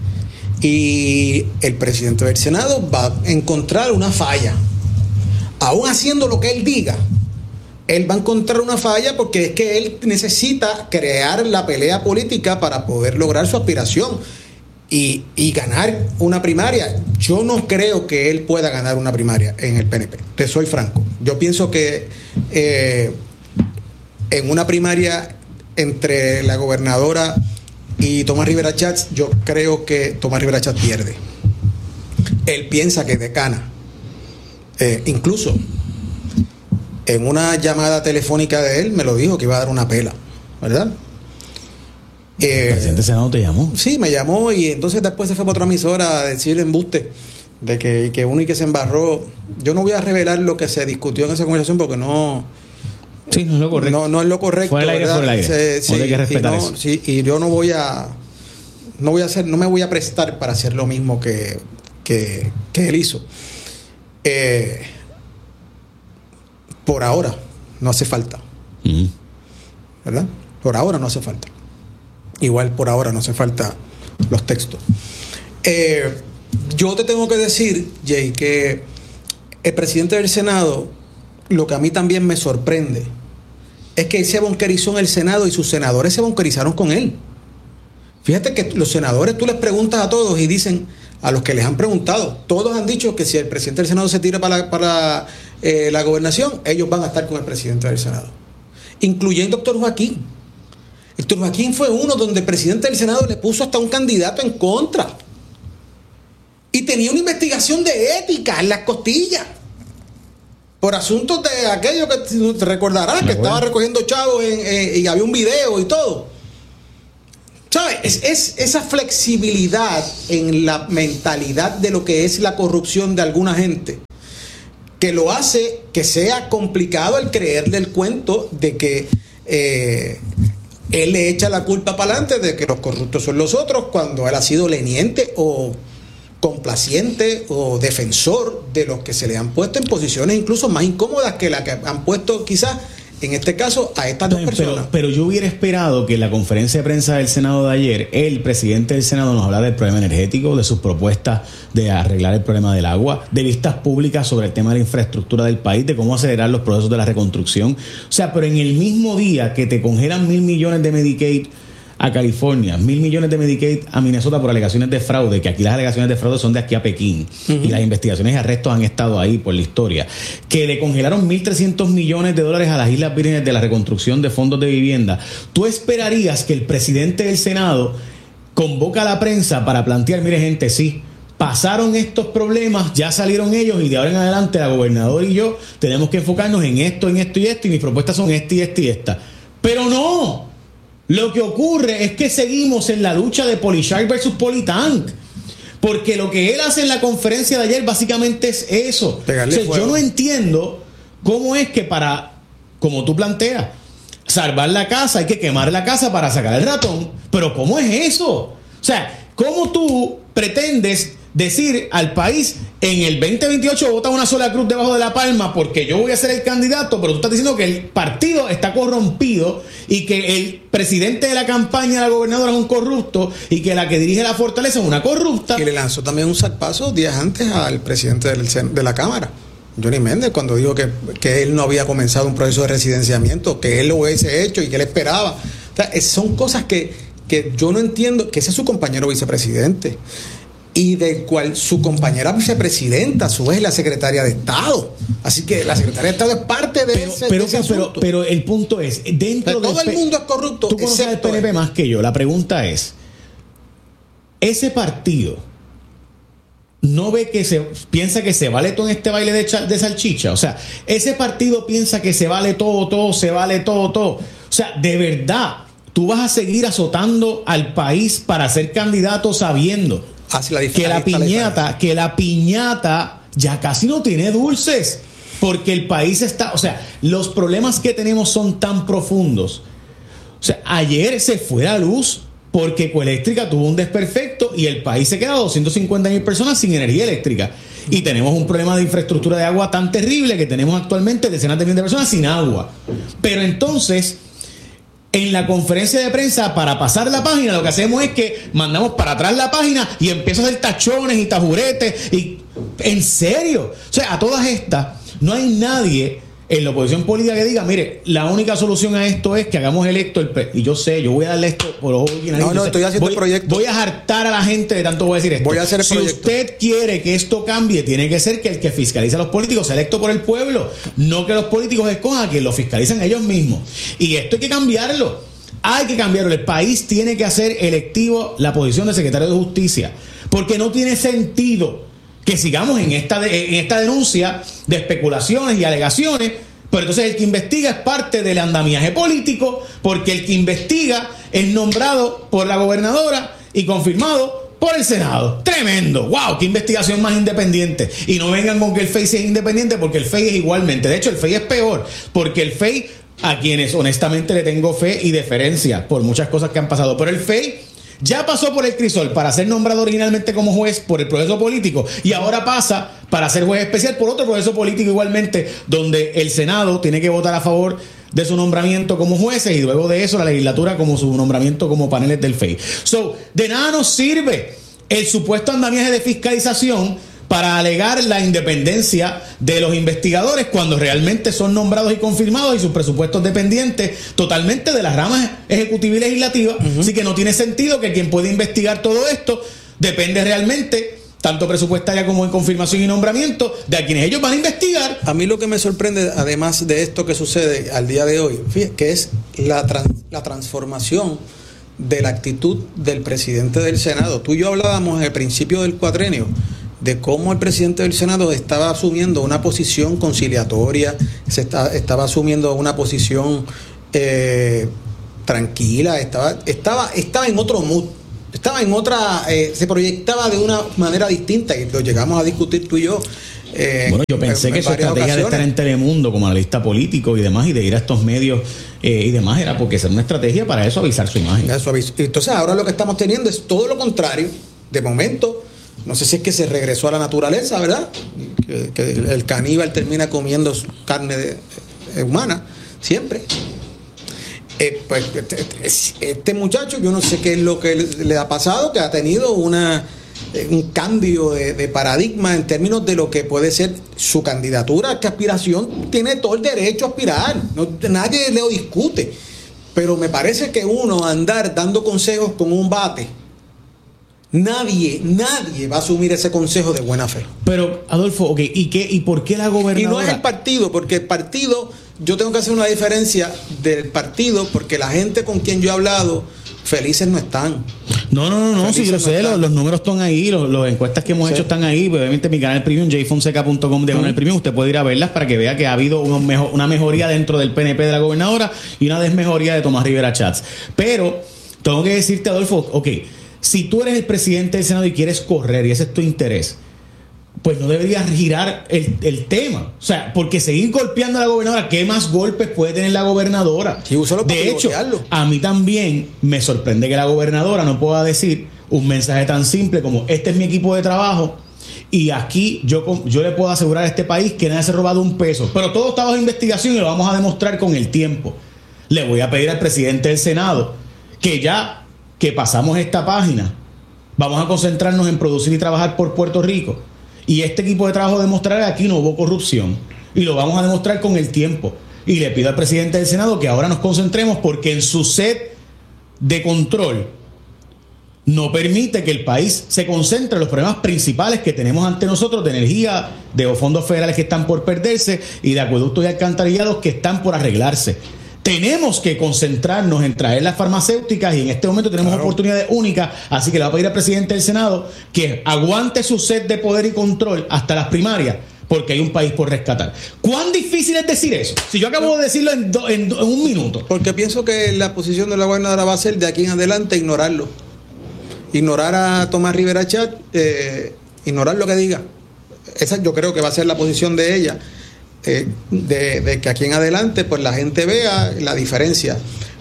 Speaker 2: Y el presidente del Senado va a encontrar una falla. Aún haciendo lo que él diga, él va a encontrar una falla, porque es que él necesita crear la pelea política para poder lograr su aspiración y, y ganar una primaria. Yo no creo que él pueda ganar una primaria en el P N P. Te soy franco. Yo pienso que eh, en una primaria entre la gobernadora y Tomás Rivera Chats, yo creo que Tomás Rivera Chats pierde. Él piensa que decana. Eh, incluso en una llamada telefónica de él me lo dijo que iba a dar una pela, ¿verdad? Eh,
Speaker 1: ¿El presidente del Senado te llamó?
Speaker 2: Sí, me llamó, y entonces después se fue para otra emisora a decirle embuste de que, que uno y que se embarró. Yo no voy a revelar lo que se discutió en esa conversación, porque no...
Speaker 1: Sí, no es lo correcto.
Speaker 2: No, no es lo correcto.
Speaker 1: Fue el aire, fue el aire.
Speaker 2: Sí,
Speaker 1: hay que respetar
Speaker 2: y no,
Speaker 1: eso.
Speaker 2: Sí, y yo no voy a... No voy a hacer, no me voy a prestar para hacer lo mismo que, que, que él hizo. Eh... Por ahora no hace falta. Uh-huh. ¿Verdad? Por ahora no hace falta. Igual por ahora no hace falta los textos. Eh, yo te tengo que decir, Jay, que el presidente del Senado, lo que a mí también me sorprende, es que él se bunkerizó en el Senado y sus senadores se bunkerizaron con él. Fíjate que los senadores, tú les preguntas a todos y dicen, a los que les han preguntado, todos han dicho que si el presidente del Senado se tira para, la, para eh, la gobernación, ellos van a estar con el presidente del Senado, incluyendo doctor Joaquín. Doctor Joaquín fue uno donde el presidente del Senado le puso hasta un candidato en contra. Y tenía una investigación de ética en las costillas. Por asuntos de aquello que te recordarás, que estaba recogiendo chavos en, en, y había un video y todo. ¿Sabes? Es, es esa flexibilidad en la mentalidad de lo que es la corrupción de alguna gente que lo hace que sea complicado el creerle el cuento de que eh, él le echa la culpa para adelante de que los corruptos son los otros, cuando él ha sido leniente o complaciente o defensor de los que se le han puesto en posiciones incluso más incómodas que las que han puesto quizás en este caso a estas dos personas.
Speaker 1: Pero, pero yo hubiera esperado que en la conferencia de prensa del Senado de ayer el presidente del Senado nos hablara del problema energético, de sus propuestas de arreglar el problema del agua, de vistas públicas sobre el tema de la infraestructura del país, de cómo acelerar los procesos de la reconstrucción. O sea, pero en el mismo día que te congelan mil millones de Medicaid a California, mil millones de Medicaid a Minnesota por alegaciones de fraude, que aquí las alegaciones de fraude son de aquí a Pekín, uh-huh. y las investigaciones y arrestos han estado ahí por la historia, que le congelaron mil trescientos millones de dólares a las Islas Vírgenes de la reconstrucción de fondos de vivienda. ¿Tú esperarías que el presidente del Senado convoca a la prensa para plantear, mire gente, sí, pasaron estos problemas, ya salieron ellos y de ahora en adelante la gobernadora y yo tenemos que enfocarnos en esto, en esto y esto, y mis propuestas son esta y esta y esta? Pero no. Lo que ocurre es que seguimos en la lucha de Polishark versus Politank. Porque lo que él hace en la conferencia de ayer básicamente es eso. O sea, yo no entiendo cómo es que para, como tú planteas, salvar la casa hay que quemar la casa para sacar el ratón. Pero ¿cómo es eso? O sea, ¿cómo tú pretendes decir al país en el veinte veintiocho vota una sola cruz debajo de la palma porque yo voy a ser el candidato, pero tú estás diciendo que el partido está corrompido y que el presidente de la campaña de la gobernadora es un corrupto y que la que dirige la fortaleza es una corrupta?
Speaker 2: Y le lanzó también un zarpazo días antes al presidente del, de la Cámara, Johnny Méndez, cuando dijo que, que él no había comenzado un proceso de residenciamiento, que él lo hubiese hecho y que él esperaba. O sea, son cosas que, que yo no entiendo, que ese es su compañero vicepresidente y del cual su compañera vicepresidenta, a su vez, es la secretaria de Estado. Así que la secretaria de Estado es parte de
Speaker 1: pero,
Speaker 2: ese,
Speaker 1: pero,
Speaker 2: de ese
Speaker 1: pero,
Speaker 2: asunto.
Speaker 1: Pero el punto es, dentro
Speaker 2: de todo el mundo es corrupto.
Speaker 1: Tú conoces al P N P más que yo. La pregunta es, ese partido no ve que se piensa que se vale todo en este baile de, de salchicha. O sea, ese partido piensa que se vale todo, todo, se vale todo, todo. O sea, de verdad, tú vas a seguir azotando al país para ser candidato sabiendo la que la piñata, que la piñata ya casi no tiene dulces, porque el país está, o sea, los problemas que tenemos son tan profundos. O sea, ayer se fue la luz porque Ecoeléctrica tuvo un desperfecto y el país se queda doscientas cincuenta mil personas sin energía eléctrica. Y tenemos un problema de infraestructura de agua tan terrible que tenemos actualmente decenas de miles de personas sin agua. Pero entonces, en la conferencia de prensa, para pasar la página, lo que hacemos es que mandamos para atrás la página y empiezo a hacer tachones y tajuretes. Y, ¿en serio? O sea, a todas estas, no hay nadie en la oposición política que diga, mire, la única solución a esto es que hagamos electo el pre y yo sé, yo voy a darle esto por ojo original.
Speaker 2: No, no,
Speaker 1: sé,
Speaker 2: estoy haciendo
Speaker 1: voy,
Speaker 2: el proyecto.
Speaker 1: Voy a hartar a la gente de tanto voy a decir esto.
Speaker 2: Voy a hacer el
Speaker 1: si
Speaker 2: proyecto.
Speaker 1: usted quiere que esto cambie, tiene que ser que el que fiscaliza a los políticos sea electo por el pueblo, no que los políticos escojan a quien lo fiscalizan ellos mismos. Y esto hay que cambiarlo. Hay que cambiarlo. El país tiene que hacer electivo la posición de secretario de Justicia, porque no tiene sentido que sigamos en esta, de, en esta denuncia de especulaciones y alegaciones. Pero entonces el que investiga es parte del andamiaje político, porque el que investiga es nombrado por la gobernadora y confirmado por el Senado. Tremendo. ¡Wow! ¡Qué investigación más independiente! Y no vengan con que el F E I es independiente, porque el F E I es igualmente. De hecho, el F E I es peor, porque el F E I, a quienes honestamente le tengo fe y deferencia por muchas cosas que han pasado, pero el F E I ya pasó por el crisol para ser nombrado originalmente como juez por el proceso político y ahora pasa para ser juez especial por otro proceso político igualmente, donde el Senado tiene que votar a favor de su nombramiento como jueces y luego de eso la legislatura como su nombramiento como paneles del F E I. So, de nada nos sirve el supuesto andamiaje de fiscalización para alegar la independencia de los investigadores cuando realmente son nombrados y confirmados y sus presupuestos dependientes totalmente de las ramas ejecutiva y legislativa. Uh-huh. Así que no tiene sentido que quien puede investigar todo esto depende realmente tanto presupuestaria como en confirmación y nombramiento, de a quienes ellos van a investigar.
Speaker 2: A mí lo que me sorprende, además de esto que sucede al día de hoy, fíjate, que es la, trans, la transformación de la actitud del presidente del Senado. Tú y yo hablábamos al principio del cuatrenio de cómo el presidente del Senado estaba asumiendo una posición conciliatoria, se está, estaba asumiendo una posición eh, tranquila, estaba, estaba, estaba en otro mood. Estaba en otra, eh, se proyectaba de una manera distinta y lo llegamos a discutir tú y yo. Eh,
Speaker 1: bueno, yo pensé en, que en su estrategia ocasiones. de estar en Telemundo como analista político y demás y de ir a estos medios eh, y demás era porque era una estrategia para eso, avisar su imagen.
Speaker 2: Eso avis- Entonces ahora lo que estamos teniendo es todo lo contrario. De momento, no sé si es que se regresó a la naturaleza, ¿verdad? Que, que el caníbal termina comiendo carne de, eh, humana, siempre. Eh, pues este, este muchacho, yo no sé qué es lo que le, le ha pasado, que ha tenido una, eh, un cambio de, de paradigma en términos de lo que puede ser su candidatura, que aspiración tiene todo el derecho a aspirar, no, nadie le lo discute, pero me parece que uno andar dando consejos con un bate, nadie, nadie va a asumir ese consejo de buena fe.
Speaker 1: Pero, Adolfo, ok, ¿y qué, y por qué la gobernadora?
Speaker 2: Y no es el partido, porque el partido, yo tengo que hacer una diferencia del partido, porque la gente con quien yo he hablado, felices no están.
Speaker 1: No, no, no, no, sí, yo lo sé, los, los números están ahí, los, las encuestas que hemos sí. hecho están ahí, obviamente mi canal premium, j fonseca punto com de uh-huh. canal premium, usted puede ir a verlas para que vea que ha habido unos mejor, una mejoría dentro del P N P de la gobernadora y una desmejoría de Tomás Rivera Chats. Pero, tengo que decirte, Adolfo, ok, si tú eres el presidente del Senado y quieres correr y ese es tu interés, pues no deberías girar el, el tema. O sea, porque seguir golpeando a la gobernadora, ¿qué más golpes puede tener la gobernadora?
Speaker 2: Sí,
Speaker 1: de hecho, a mí también me sorprende que la gobernadora no pueda decir un mensaje tan simple como este es mi equipo de trabajo y aquí yo, yo le puedo asegurar a este país que nadie se ha robado un peso. Pero todo está bajo investigación y lo vamos a demostrar con el tiempo. Le voy a pedir al presidente del Senado que ya que pasamos esta página, vamos a concentrarnos en producir y trabajar por Puerto Rico. Y este equipo de trabajo demostrará que aquí no hubo corrupción. Y lo vamos a demostrar con el tiempo. Y le pido al presidente del Senado que ahora nos concentremos porque en su sed de control no permite que el país se concentre en los problemas principales que tenemos ante nosotros de energía, de fondos federales que están por perderse y de acueductos y alcantarillados que están por arreglarse. Tenemos que concentrarnos en traer las farmacéuticas y en este momento tenemos claro. oportunidades únicas, así que le va a pedir al presidente del Senado que aguante su sed de poder y control hasta las primarias, porque hay un país por rescatar. ¿Cuán difícil es decir eso? Si yo acabo de decirlo en, do, en, do, en un minuto.
Speaker 2: Porque pienso que la posición de la gobernadora va a ser de aquí en adelante ignorarlo. Ignorar a Tomás Rivera Chat, eh, ignorar lo que diga. Esa yo creo que va a ser la posición de ella. Eh, de, de que aquí en adelante pues la gente vea la diferencia.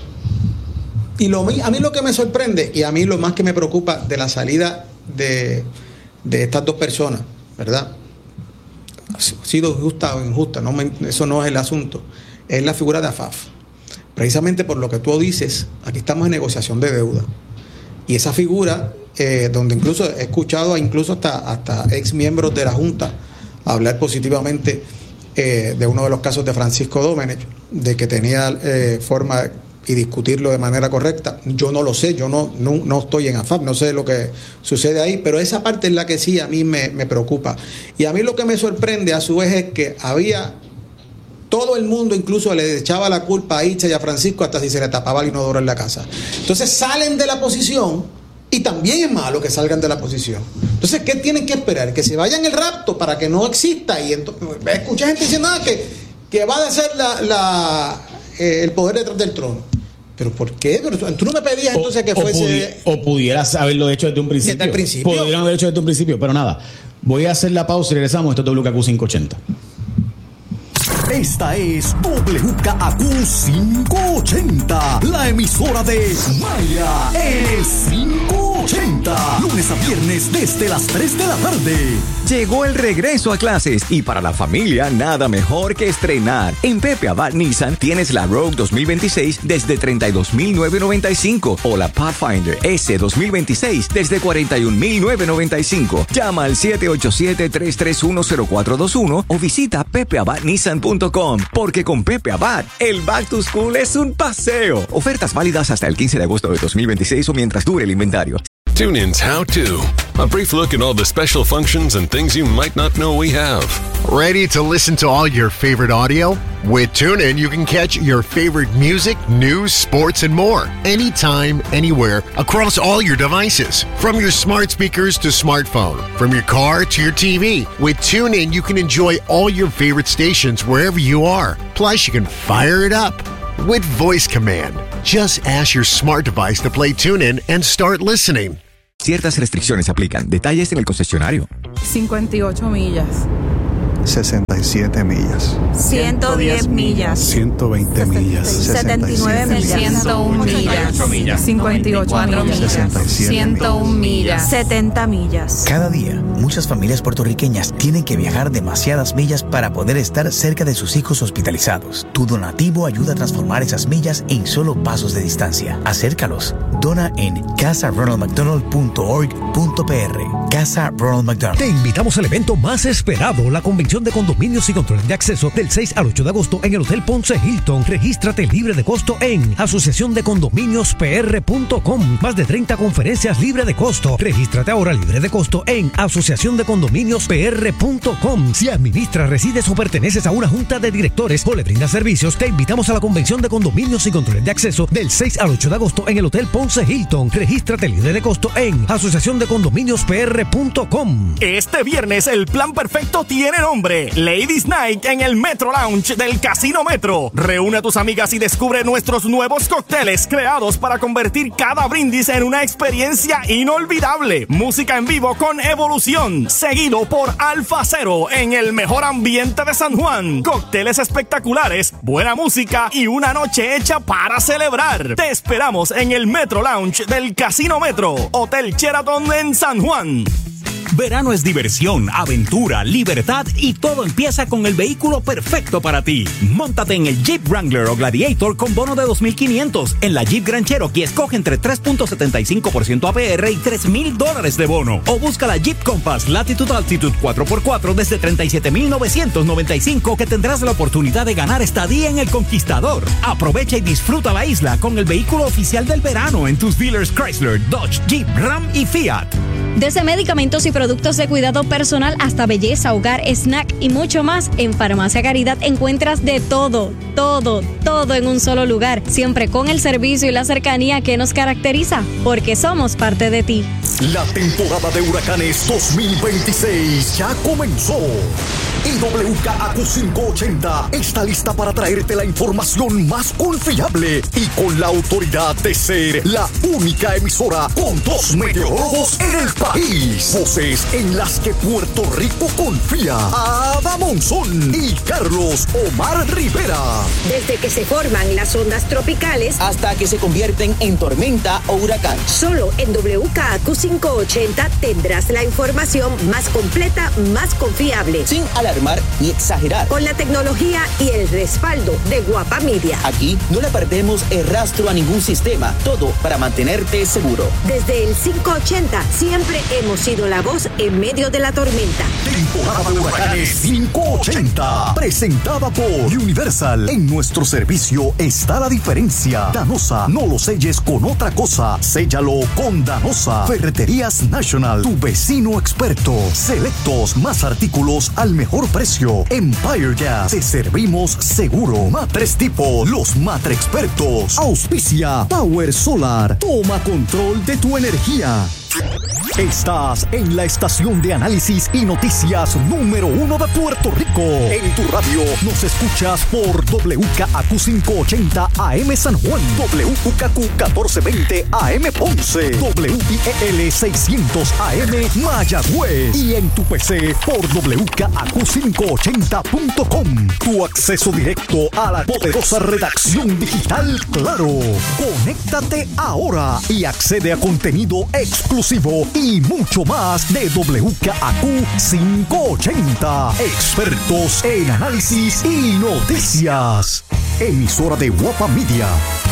Speaker 2: Y lo, a mí lo que me sorprende y a mí lo más que me preocupa de la salida de, de estas dos personas, ¿verdad? Ha sido justa o injusta, no me, eso no es el asunto, es la figura de Afaf. Precisamente por lo que tú dices, aquí estamos en negociación de deuda y esa figura eh, donde incluso he escuchado a incluso hasta, hasta ex miembros de la Junta hablar positivamente Eh, de uno de los casos de Francisco Domenech, de que tenía eh, forma y discutirlo de manera correcta. Yo no lo sé, yo no, no, no estoy en A F A P, no sé lo que sucede ahí, pero esa parte es la que sí a mí me, me preocupa. Y a mí lo que me sorprende a su vez es que había todo el mundo, incluso le echaba la culpa a Itza y a Francisco hasta si se le tapaba el inodoro en la casa. Entonces salen de la posición. Y también es malo que salgan de la posición. Entonces, ¿qué tienen que esperar? Que se vayan el rapto para que no exista. Y entonces, escucha gente diciendo ah, que, que va a ser la, la, eh, el poder detrás del trono. ¿Pero por qué? Pero tú no me pedías o, entonces que
Speaker 1: o
Speaker 2: fuese...
Speaker 1: Pudi- o pudieras haberlo hecho desde un principio.
Speaker 2: Desde el principio.
Speaker 1: Pudieran haberlo hecho desde un principio, pero nada. Voy a hacer la pausa y regresamos. Esto es W K Q quinientos ochenta.
Speaker 4: Esta es W K Q quinientos ochenta, la emisora de Maya, el quinientos ochenta, lunes a viernes desde las tres de la tarde.
Speaker 17: Llegó el regreso a clases y para la familia nada mejor que estrenar. En Pepe Abad Nissan tienes la Rogue dos mil veintiséis desde treinta y dos mil novecientos noventa y cinco o la Pathfinder S dos mil veintiséis desde cuarenta y un mil novecientos noventa y cinco. Llama al siete ocho siete, tres tres uno, cero cuatro dos uno o visita pepe abad nissan punto com, porque con Pepe Abad el Back to School es un paseo. Ofertas válidas hasta el quince de agosto de dos mil veintiséis o mientras dure el inventario.
Speaker 21: TuneIn's How To. A brief look at all the special functions and things you might not know we have.
Speaker 22: Ready to listen to all your favorite audio? With TuneIn, you can catch your favorite music, news, sports, and more. Anytime, anywhere, across all your devices. From your smart speakers to smartphone. From your car to your T V. With TuneIn, you can enjoy all your favorite stations wherever you are. Plus, you can fire it up with voice command. Just ask your smart device to play TuneIn and start listening.
Speaker 17: Ciertas restricciones aplican. Detalles en el concesionario.
Speaker 23: cincuenta y ocho millas.
Speaker 24: sesenta y siete millas.
Speaker 23: ciento diez millas.
Speaker 24: ciento veinte millas.
Speaker 23: setenta y nueve millas. ciento uno millas. cincuenta y ocho millas.
Speaker 24: sesenta y siete
Speaker 23: ciento uno millas. setenta millas.
Speaker 25: Cada día, muchas familias puertorriqueñas tienen que viajar demasiadas millas para poder estar cerca de sus hijos hospitalizados. Tu donativo ayuda a transformar esas millas en solo pasos de distancia. Acércalos. Dona en casa ronald mcdonald punto org punto p r. Casa Ronald McDonald.
Speaker 26: Te invitamos al evento más esperado, la Convención de Condominios y Control de Acceso, del seis al ocho de agosto en el Hotel Ponce Hilton. Regístrate libre de costo en asociación de condominios p r punto com. Más de treinta conferencias libre de costo. Regístrate ahora libre de costo en asociación de condominios p r punto com. Si administras, resides o perteneces a una junta de directores o le brindas servicios, te invitamos a la Convención de Condominios y Control de Acceso del seis al ocho de agosto en el Hotel Ponce Hilton. Regístrate libre de costo en asociación de condominios p r punto com.
Speaker 18: Este viernes el plan perfecto tiene nombre: Ladies Night en el Metro Lounge del Casino Metro. Reúne a tus amigas y descubre nuestros nuevos cócteles creados para convertir cada brindis en una experiencia inolvidable. Música en vivo con Evolución, seguido por Alfa Cero en el mejor ambiente de San Juan. Cócteles espectaculares, buena música y una noche hecha para celebrar. Te esperamos en el Metro Lounge del Casino Metro, Hotel Sheraton en San Juan.
Speaker 27: Verano es diversión, aventura, libertad y todo empieza con el vehículo perfecto para ti. Móntate en el Jeep Wrangler o Gladiator con bono de dos mil quinientos. En la Jeep Grand Cherokee escoge entre tres punto setenta y cinco por ciento A P R y tres mil dólares de bono. O busca la Jeep Compass Latitude Altitude cuatro por cuatro desde treinta y siete mil novecientos noventa y cinco, que tendrás la oportunidad de ganar estadía en el Conquistador. Aprovecha y disfruta la isla con el vehículo oficial del verano en tus dealers Chrysler, Dodge, Jeep, Ram y Fiat.
Speaker 28: Desde medicamentos y productos de cuidado personal hasta belleza, hogar, snack y mucho más, en Farmacia Caridad encuentras de todo, todo, todo en un solo lugar, siempre con el servicio y la cercanía que nos caracteriza, porque somos parte de ti.
Speaker 4: La temporada de huracanes dos mil veintiséis ya comenzó. Y W K A Q quinientos ochenta está lista para traerte la información más confiable y con la autoridad de ser la única emisora con dos meteorólogos en el país. Voces en las que Puerto Rico confía. Ada Monzón y Carlos Omar Rivera.
Speaker 11: Desde que se forman las ondas tropicales
Speaker 12: hasta que se convierten en tormenta o huracán.
Speaker 11: Solo en W K A Q quinientos ochenta tendrás la información más completa, más confiable.
Speaker 12: Sin alarmar ni exagerar.
Speaker 11: Con la tecnología y el respaldo de Guapa Media.
Speaker 12: Aquí no le perdemos el rastro a ningún sistema. Todo para mantenerte seguro.
Speaker 11: Desde el quinientos ochenta siempre hemos sido la voz en medio de la tormenta.
Speaker 4: Temporada de huracanes quinientos ochenta. Presentada por Universal. En nuestro servicio está la diferencia. Danosa, no lo selles con otra cosa. Séllalo con Danosa. Ferreterías National, tu vecino experto. Selectos, más artículos al mejor precio. Empire Gas, te servimos seguro. Matres Tipo, los Matre expertos. Auspicia Power Solar. Toma control de tu energía. Estás en la estación de análisis y noticias número uno de Puerto Rico. En tu radio nos escuchas por W K A Q quinientos ochenta A M San Juan, W K Q catorce veinte A M Ponce, W I E L seiscientos A M Mayagüez y en tu P C por W K A Q quinientos ochenta punto com. Tu acceso directo a la poderosa redacción digital Claro. Conéctate ahora y accede a contenido exclusivo y mucho más de W K A Q quinientos ochenta. Expertos en análisis y noticias. Emisora de Guapa Media.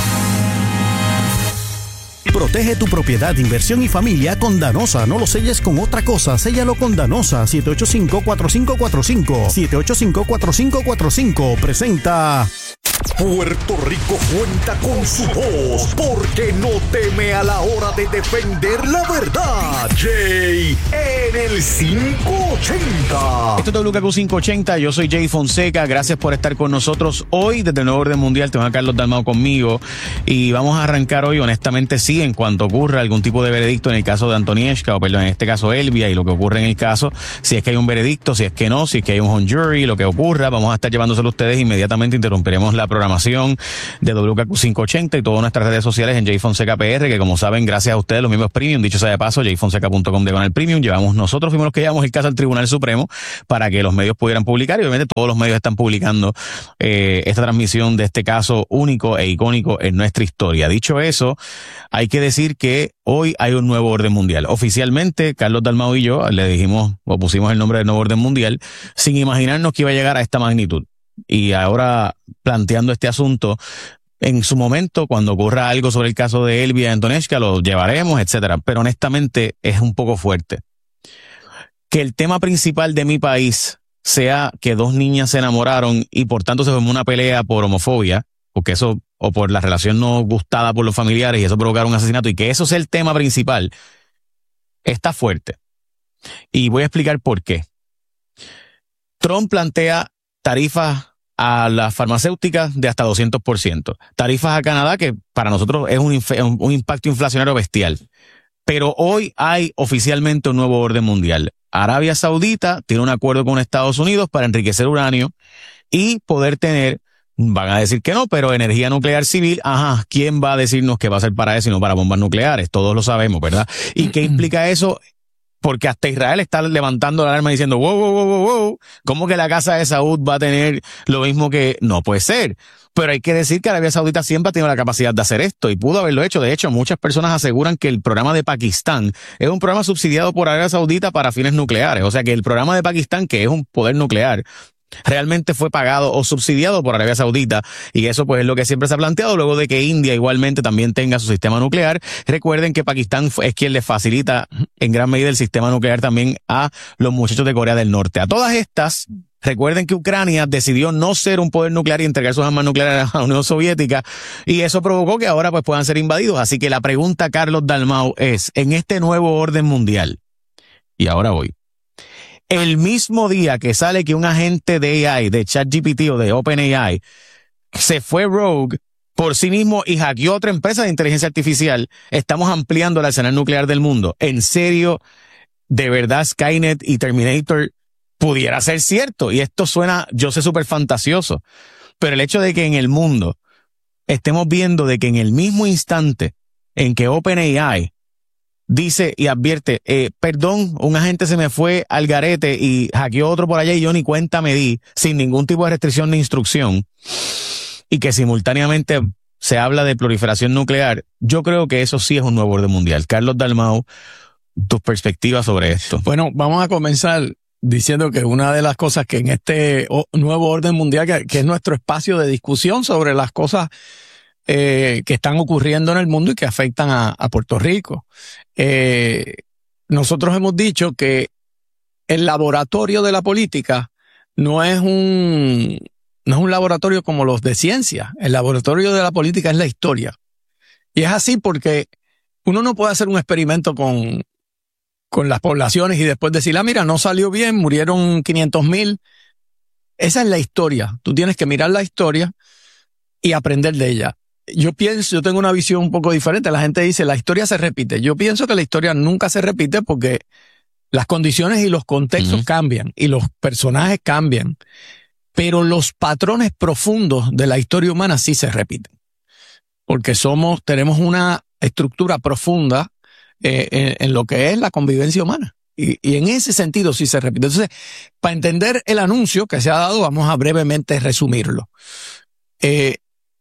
Speaker 29: Protege tu propiedad, inversión y familia con Danosa. No lo selles con otra cosa. Séllalo con Danosa. siete ocho cinco, cuatro cinco cuatro cinco. siete ocho cinco, cuatro cinco cuatro cinco. Presenta
Speaker 4: Puerto Rico cuenta con su voz porque no teme a la hora de defender la verdad. Jay en el quinientos ochenta.
Speaker 1: Esto es W K Q quinientos ochenta, yo soy Jay Fonseca, gracias por estar con nosotros hoy desde el Nuevo Orden Mundial. Tengo a Carlos Dalmau conmigo y vamos a arrancar hoy, honestamente sí, en cuanto ocurra algún tipo de veredicto en el caso de Antonieshka, o perdón, en este caso Elvia, y lo que ocurre en el caso, si es que hay un veredicto, si es que no, si es que hay un hung jury, lo que ocurra, vamos a estar llevándoselo a ustedes. Inmediatamente interrumpiremos la programación de W K Q quinientos ochenta y todas nuestras redes sociales en Jay Fonseca P R, que como saben, gracias a ustedes, los miembros premium, dicho sea de paso, jay fonseca punto com diagonal premium, llevamos nosotros fuimos los que llevamos el caso al Tribunal Supremo para que los medios pudieran publicar, y obviamente todos los medios están publicando eh, esta transmisión de este caso único e icónico en nuestra historia. Dicho eso, hay que decir que hoy hay un nuevo orden mundial. Oficialmente, Carlos Dalmau y yo le dijimos, o pusimos el nombre del nuevo orden mundial, sin imaginarnos que iba a llegar a esta magnitud. Y ahora, planteando este asunto, en su momento, cuando ocurra algo sobre el caso de Elvia y Antonieshka, lo llevaremos, etcétera. Pero honestamente, es un poco fuerte. Que el tema principal de mi país sea que dos niñas se enamoraron y por tanto se formó una pelea por homofobia, porque eso, o por la relación no gustada por los familiares, y eso provocaron un asesinato, y que eso sea el tema principal, está fuerte. Y voy a explicar por qué. Trump plantea tarifas a las farmacéuticas de hasta doscientos por ciento. Tarifas a Canadá, que para nosotros es un, un, un impacto inflacionario bestial. Pero hoy hay oficialmente un nuevo orden mundial. Arabia Saudita tiene un acuerdo con Estados Unidos para enriquecer uranio y poder tener, van a decir que no, pero energía nuclear civil. Ajá, ¿quién va a decirnos que va a ser para eso y no para bombas nucleares? Todos lo sabemos, ¿verdad? ¿Y qué implica eso? Porque hasta Israel está levantando la alarma diciendo, wow, wow, wow, wow, wow, ¿cómo que la casa de Saud va a tener lo mismo que...? No puede ser. Pero hay que decir que Arabia Saudita siempre ha tenido la capacidad de hacer esto y pudo haberlo hecho. De hecho, muchas personas aseguran que el programa de Pakistán es un programa subsidiado por Arabia Saudita para fines nucleares. O sea que el programa de Pakistán, que es un poder nuclear, realmente fue pagado o subsidiado por Arabia Saudita, y eso pues es lo que siempre se ha planteado, luego de que India igualmente también tenga su sistema nuclear. Recuerden que Pakistán es quien le facilita en gran medida el sistema nuclear también a los muchachos de Corea del Norte. A todas estas, recuerden que Ucrania decidió no ser un poder nuclear y entregar sus armas nucleares a la Unión Soviética, y eso provocó que ahora pues puedan ser invadidos. Así que la pregunta, Carlos Dalmau, es, en este nuevo orden mundial, y ahora voy, el mismo día que sale que un agente de A I, de ChatGPT o de OpenAI, se fue rogue por sí mismo y hackeó otra empresa de inteligencia artificial, estamos ampliando el arsenal nuclear del mundo. ¿En serio, de verdad, Skynet y Terminator pudiera ser cierto? Y esto suena, yo sé, súper fantasioso, pero el hecho de que en el mundo estemos viendo de que en el mismo instante en que OpenAI dice y advierte, eh, perdón, un agente se me fue al garete y hackeó otro por allá y yo ni cuenta me di, sin ningún tipo de restricción ni instrucción, y que simultáneamente se habla de proliferación nuclear, yo creo que eso sí es un nuevo orden mundial. Carlos Dalmau, tus perspectivas sobre esto.
Speaker 2: Bueno, vamos a comenzar diciendo que una de las cosas que en este nuevo orden mundial, que, que es nuestro espacio de discusión sobre las cosas Eh, que están ocurriendo en el mundo y que afectan a, a Puerto Rico. Eh, nosotros hemos dicho que el laboratorio de la política no es un, no es un laboratorio como los de ciencia. El laboratorio de la política es la historia. Y es así porque uno no puede hacer un experimento con, con las poblaciones y después decir, ah, mira, no salió bien, murieron quinientos mil. Esa es la historia. Tú tienes que mirar la historia y aprender de ella. Yo pienso, yo tengo una visión un poco diferente. La gente dice, la historia se repite. Yo pienso que la historia nunca se repite porque las condiciones y los contextos uh-huh. cambian y los personajes cambian. Pero los patrones profundos de la historia humana sí se repiten. Porque somos, tenemos una estructura profunda eh, en, en lo que es la convivencia humana. Y, y en ese sentido sí se repite. Entonces, para entender el anuncio que se ha dado, vamos a brevemente resumirlo. Eh,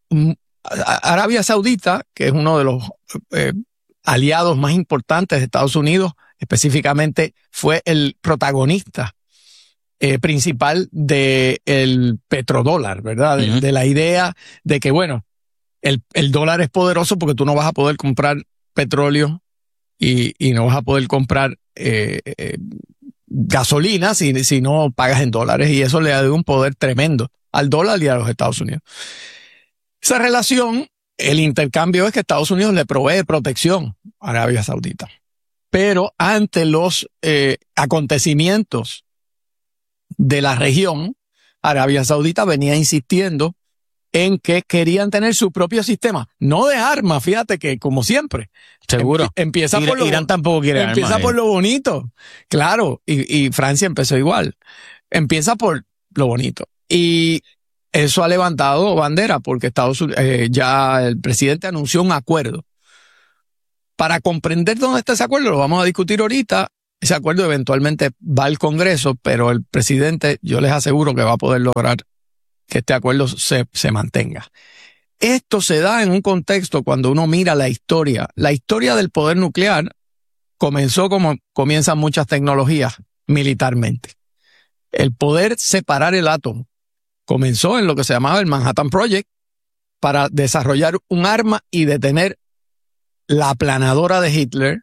Speaker 2: Arabia Saudita, que es uno de los eh, aliados más importantes de Estados Unidos, específicamente fue el protagonista eh, principal del petrodólar, ¿verdad? De, uh-huh. de la idea de que, bueno, el, el dólar es poderoso porque tú no vas a poder comprar petróleo y, y no vas a poder comprar eh, eh, gasolina si, si no pagas en dólares, y eso le da un poder tremendo al dólar y a los Estados Unidos.
Speaker 3: Esa relación, el intercambio es que Estados Unidos le provee protección a Arabia Saudita. Pero ante los eh, acontecimientos de la región, Arabia Saudita venía insistiendo en que querían tener su propio sistema, no de armas, fíjate que como siempre.
Speaker 5: Seguro.
Speaker 3: Empie- empieza
Speaker 5: Ir-
Speaker 3: por lo,
Speaker 5: Irán tampoco quiere
Speaker 3: empieza
Speaker 5: armas,
Speaker 3: por
Speaker 5: eh.
Speaker 3: lo bonito, claro, y, y Francia empezó igual. Empieza por lo bonito. Y eso ha levantado bandera porque Estados Unidos, eh, ya el presidente anunció un acuerdo. Para comprender dónde está ese acuerdo, lo vamos a discutir ahorita. Ese acuerdo eventualmente va al Congreso, pero el presidente, yo les aseguro que va a poder lograr que este acuerdo se, se mantenga. Esto se da en un contexto cuando uno mira la historia. La historia del poder nuclear comenzó como comienzan muchas tecnologías militarmente. El poder separar el átomo comenzó en lo que se llamaba el Manhattan Project para desarrollar un arma y detener la aplanadora de Hitler,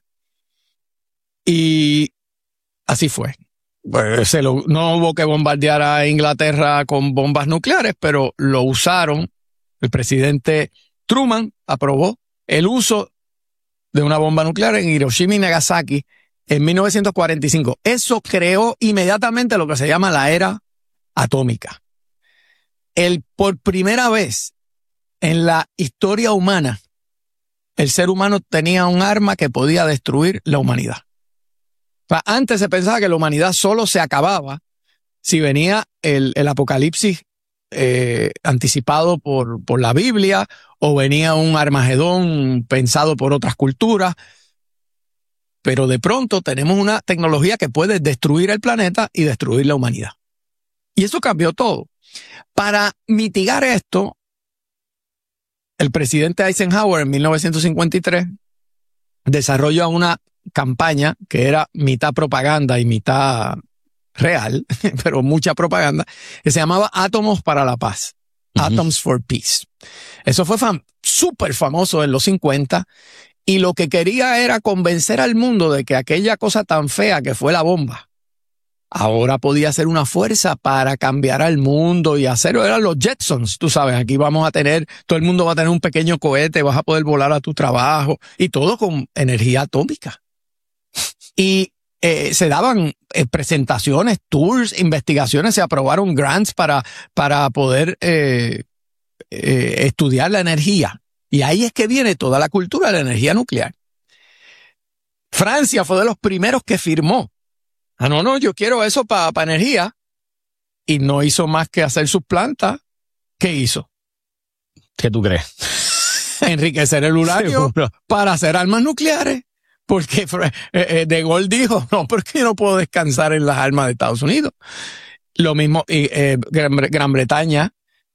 Speaker 3: y así fue. Pues se lo, no hubo que bombardear a Inglaterra con bombas nucleares, pero lo usaron. El presidente Truman aprobó el uso de una bomba nuclear en Hiroshima y Nagasaki en mil novecientos cuarenta y cinco. Eso creó inmediatamente lo que se llama la era atómica. El, por primera vez en la historia humana, el ser humano tenía un arma que podía destruir la humanidad. O sea, antes se pensaba que la humanidad solo se acababa si venía el, el apocalipsis eh, anticipado por, por la Biblia, o venía un Armagedón pensado por otras culturas. Pero de pronto tenemos una tecnología que puede destruir el planeta y destruir la humanidad. Y eso cambió todo. Para mitigar esto, el presidente Eisenhower en mil novecientos cincuenta y tres desarrolla una campaña que era mitad propaganda y mitad real, pero mucha propaganda, que se llamaba Átomos para la Paz. Uh-huh. Atoms for Peace. Eso fue fam- súper famoso en los cincuenta, y lo que quería era convencer al mundo de que aquella cosa tan fea que fue la bomba ahora podía ser una fuerza para cambiar al mundo y hacerlo. Eran los Jetsons, tú sabes, aquí vamos a tener, todo el mundo va a tener un pequeño cohete, vas a poder volar a tu trabajo, y todo con energía atómica. Y eh, se daban eh, presentaciones, tours, investigaciones, se aprobaron grants para, para poder eh, eh, estudiar la energía. Y ahí es que viene toda la cultura de la energía nuclear. Francia fue de los primeros que firmó. Ah, no, no, yo quiero eso para pa energía. Y no hizo más que hacer sus plantas. ¿Qué hizo?
Speaker 5: ¿Qué tú crees?
Speaker 3: Enriquecer el uranio Seguro. Para hacer armas nucleares. Porque eh, De Gaulle dijo, no, porque yo no puedo descansar en las armas de Estados Unidos. Lo mismo eh, Gran, Gran Bretaña,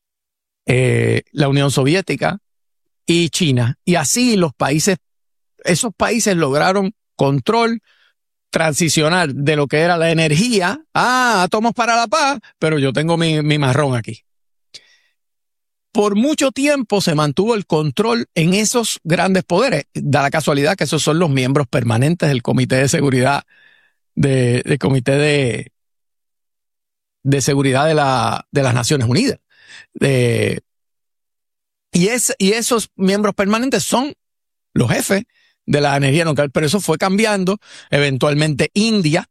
Speaker 3: eh, la Unión Soviética y China. Y así los países, esos países lograron control, transicionar de lo que era la energía. Ah, átomos para la paz, pero yo tengo mi, mi marrón aquí. Por mucho tiempo se mantuvo el control en esos grandes poderes. Da la casualidad que esos son los miembros permanentes del Comité de Seguridad, de, del Comité de, de Seguridad de, la, de las Naciones Unidas. De, y, es, y esos miembros permanentes son los jefes de la energía nuclear, pero eso fue cambiando. Eventualmente India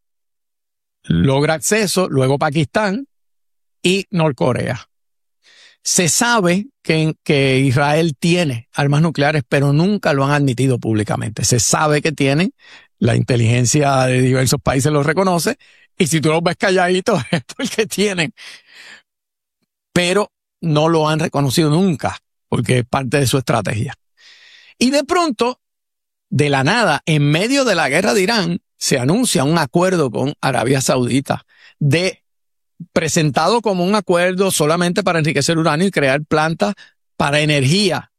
Speaker 3: logra acceso, luego Pakistán y Norcorea. Se sabe que, que Israel tiene armas nucleares, pero nunca lo han admitido públicamente. Se sabe que tienen, la inteligencia de diversos países lo reconoce, y si tú los ves calladitos es porque tienen. Pero no lo han reconocido nunca, porque es parte de su estrategia. Y de pronto, de la nada, en medio de la guerra de Irán, se anuncia un acuerdo con Arabia Saudita de presentado como un acuerdo solamente para enriquecer uranio y crear plantas para energía.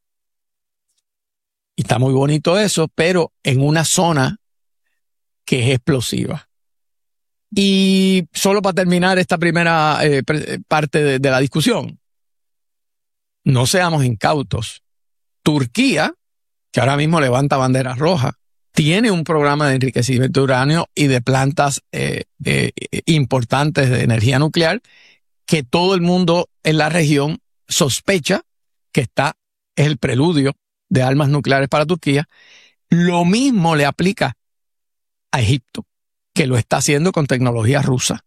Speaker 3: Y está muy bonito eso, pero en una zona que es explosiva. Y solo para terminar esta primera eh, parte de, de la discusión, no seamos incautos. Turquía, que ahora mismo levanta banderas rojas, tiene un programa de enriquecimiento de uranio y de plantas eh, eh, importantes de energía nuclear que todo el mundo en la región sospecha que está, es el preludio de armas nucleares para Turquía. Lo mismo le aplica a Egipto, que lo está haciendo con tecnología rusa.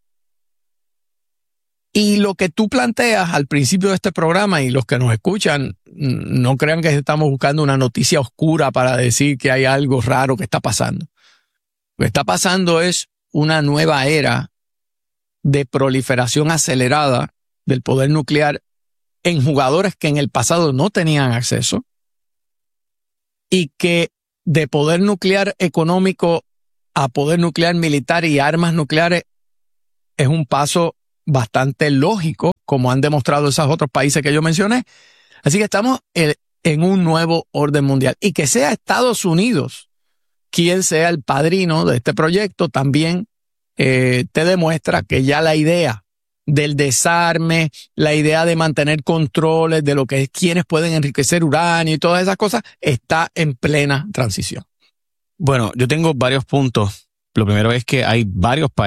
Speaker 3: Y lo que tú planteas al principio de este programa, y los que nos escuchan, no crean que estamos buscando una noticia oscura para decir que hay algo raro que está pasando. Lo que está pasando es una nueva era de proliferación acelerada del poder nuclear en jugadores que en el pasado no tenían acceso, y que de poder nuclear económico a poder nuclear militar y armas nucleares es un paso bastante lógico, como han demostrado esos otros países que yo mencioné. Así que estamos en, en un nuevo orden mundial. Y que sea Estados Unidos quien sea el padrino de este proyecto también eh, te demuestra que ya la idea del desarme, la idea de mantener controles de lo que es quienes pueden enriquecer uranio y todas esas cosas, está en plena transición.
Speaker 5: Bueno, yo tengo varios puntos. Lo primero es que hay varios países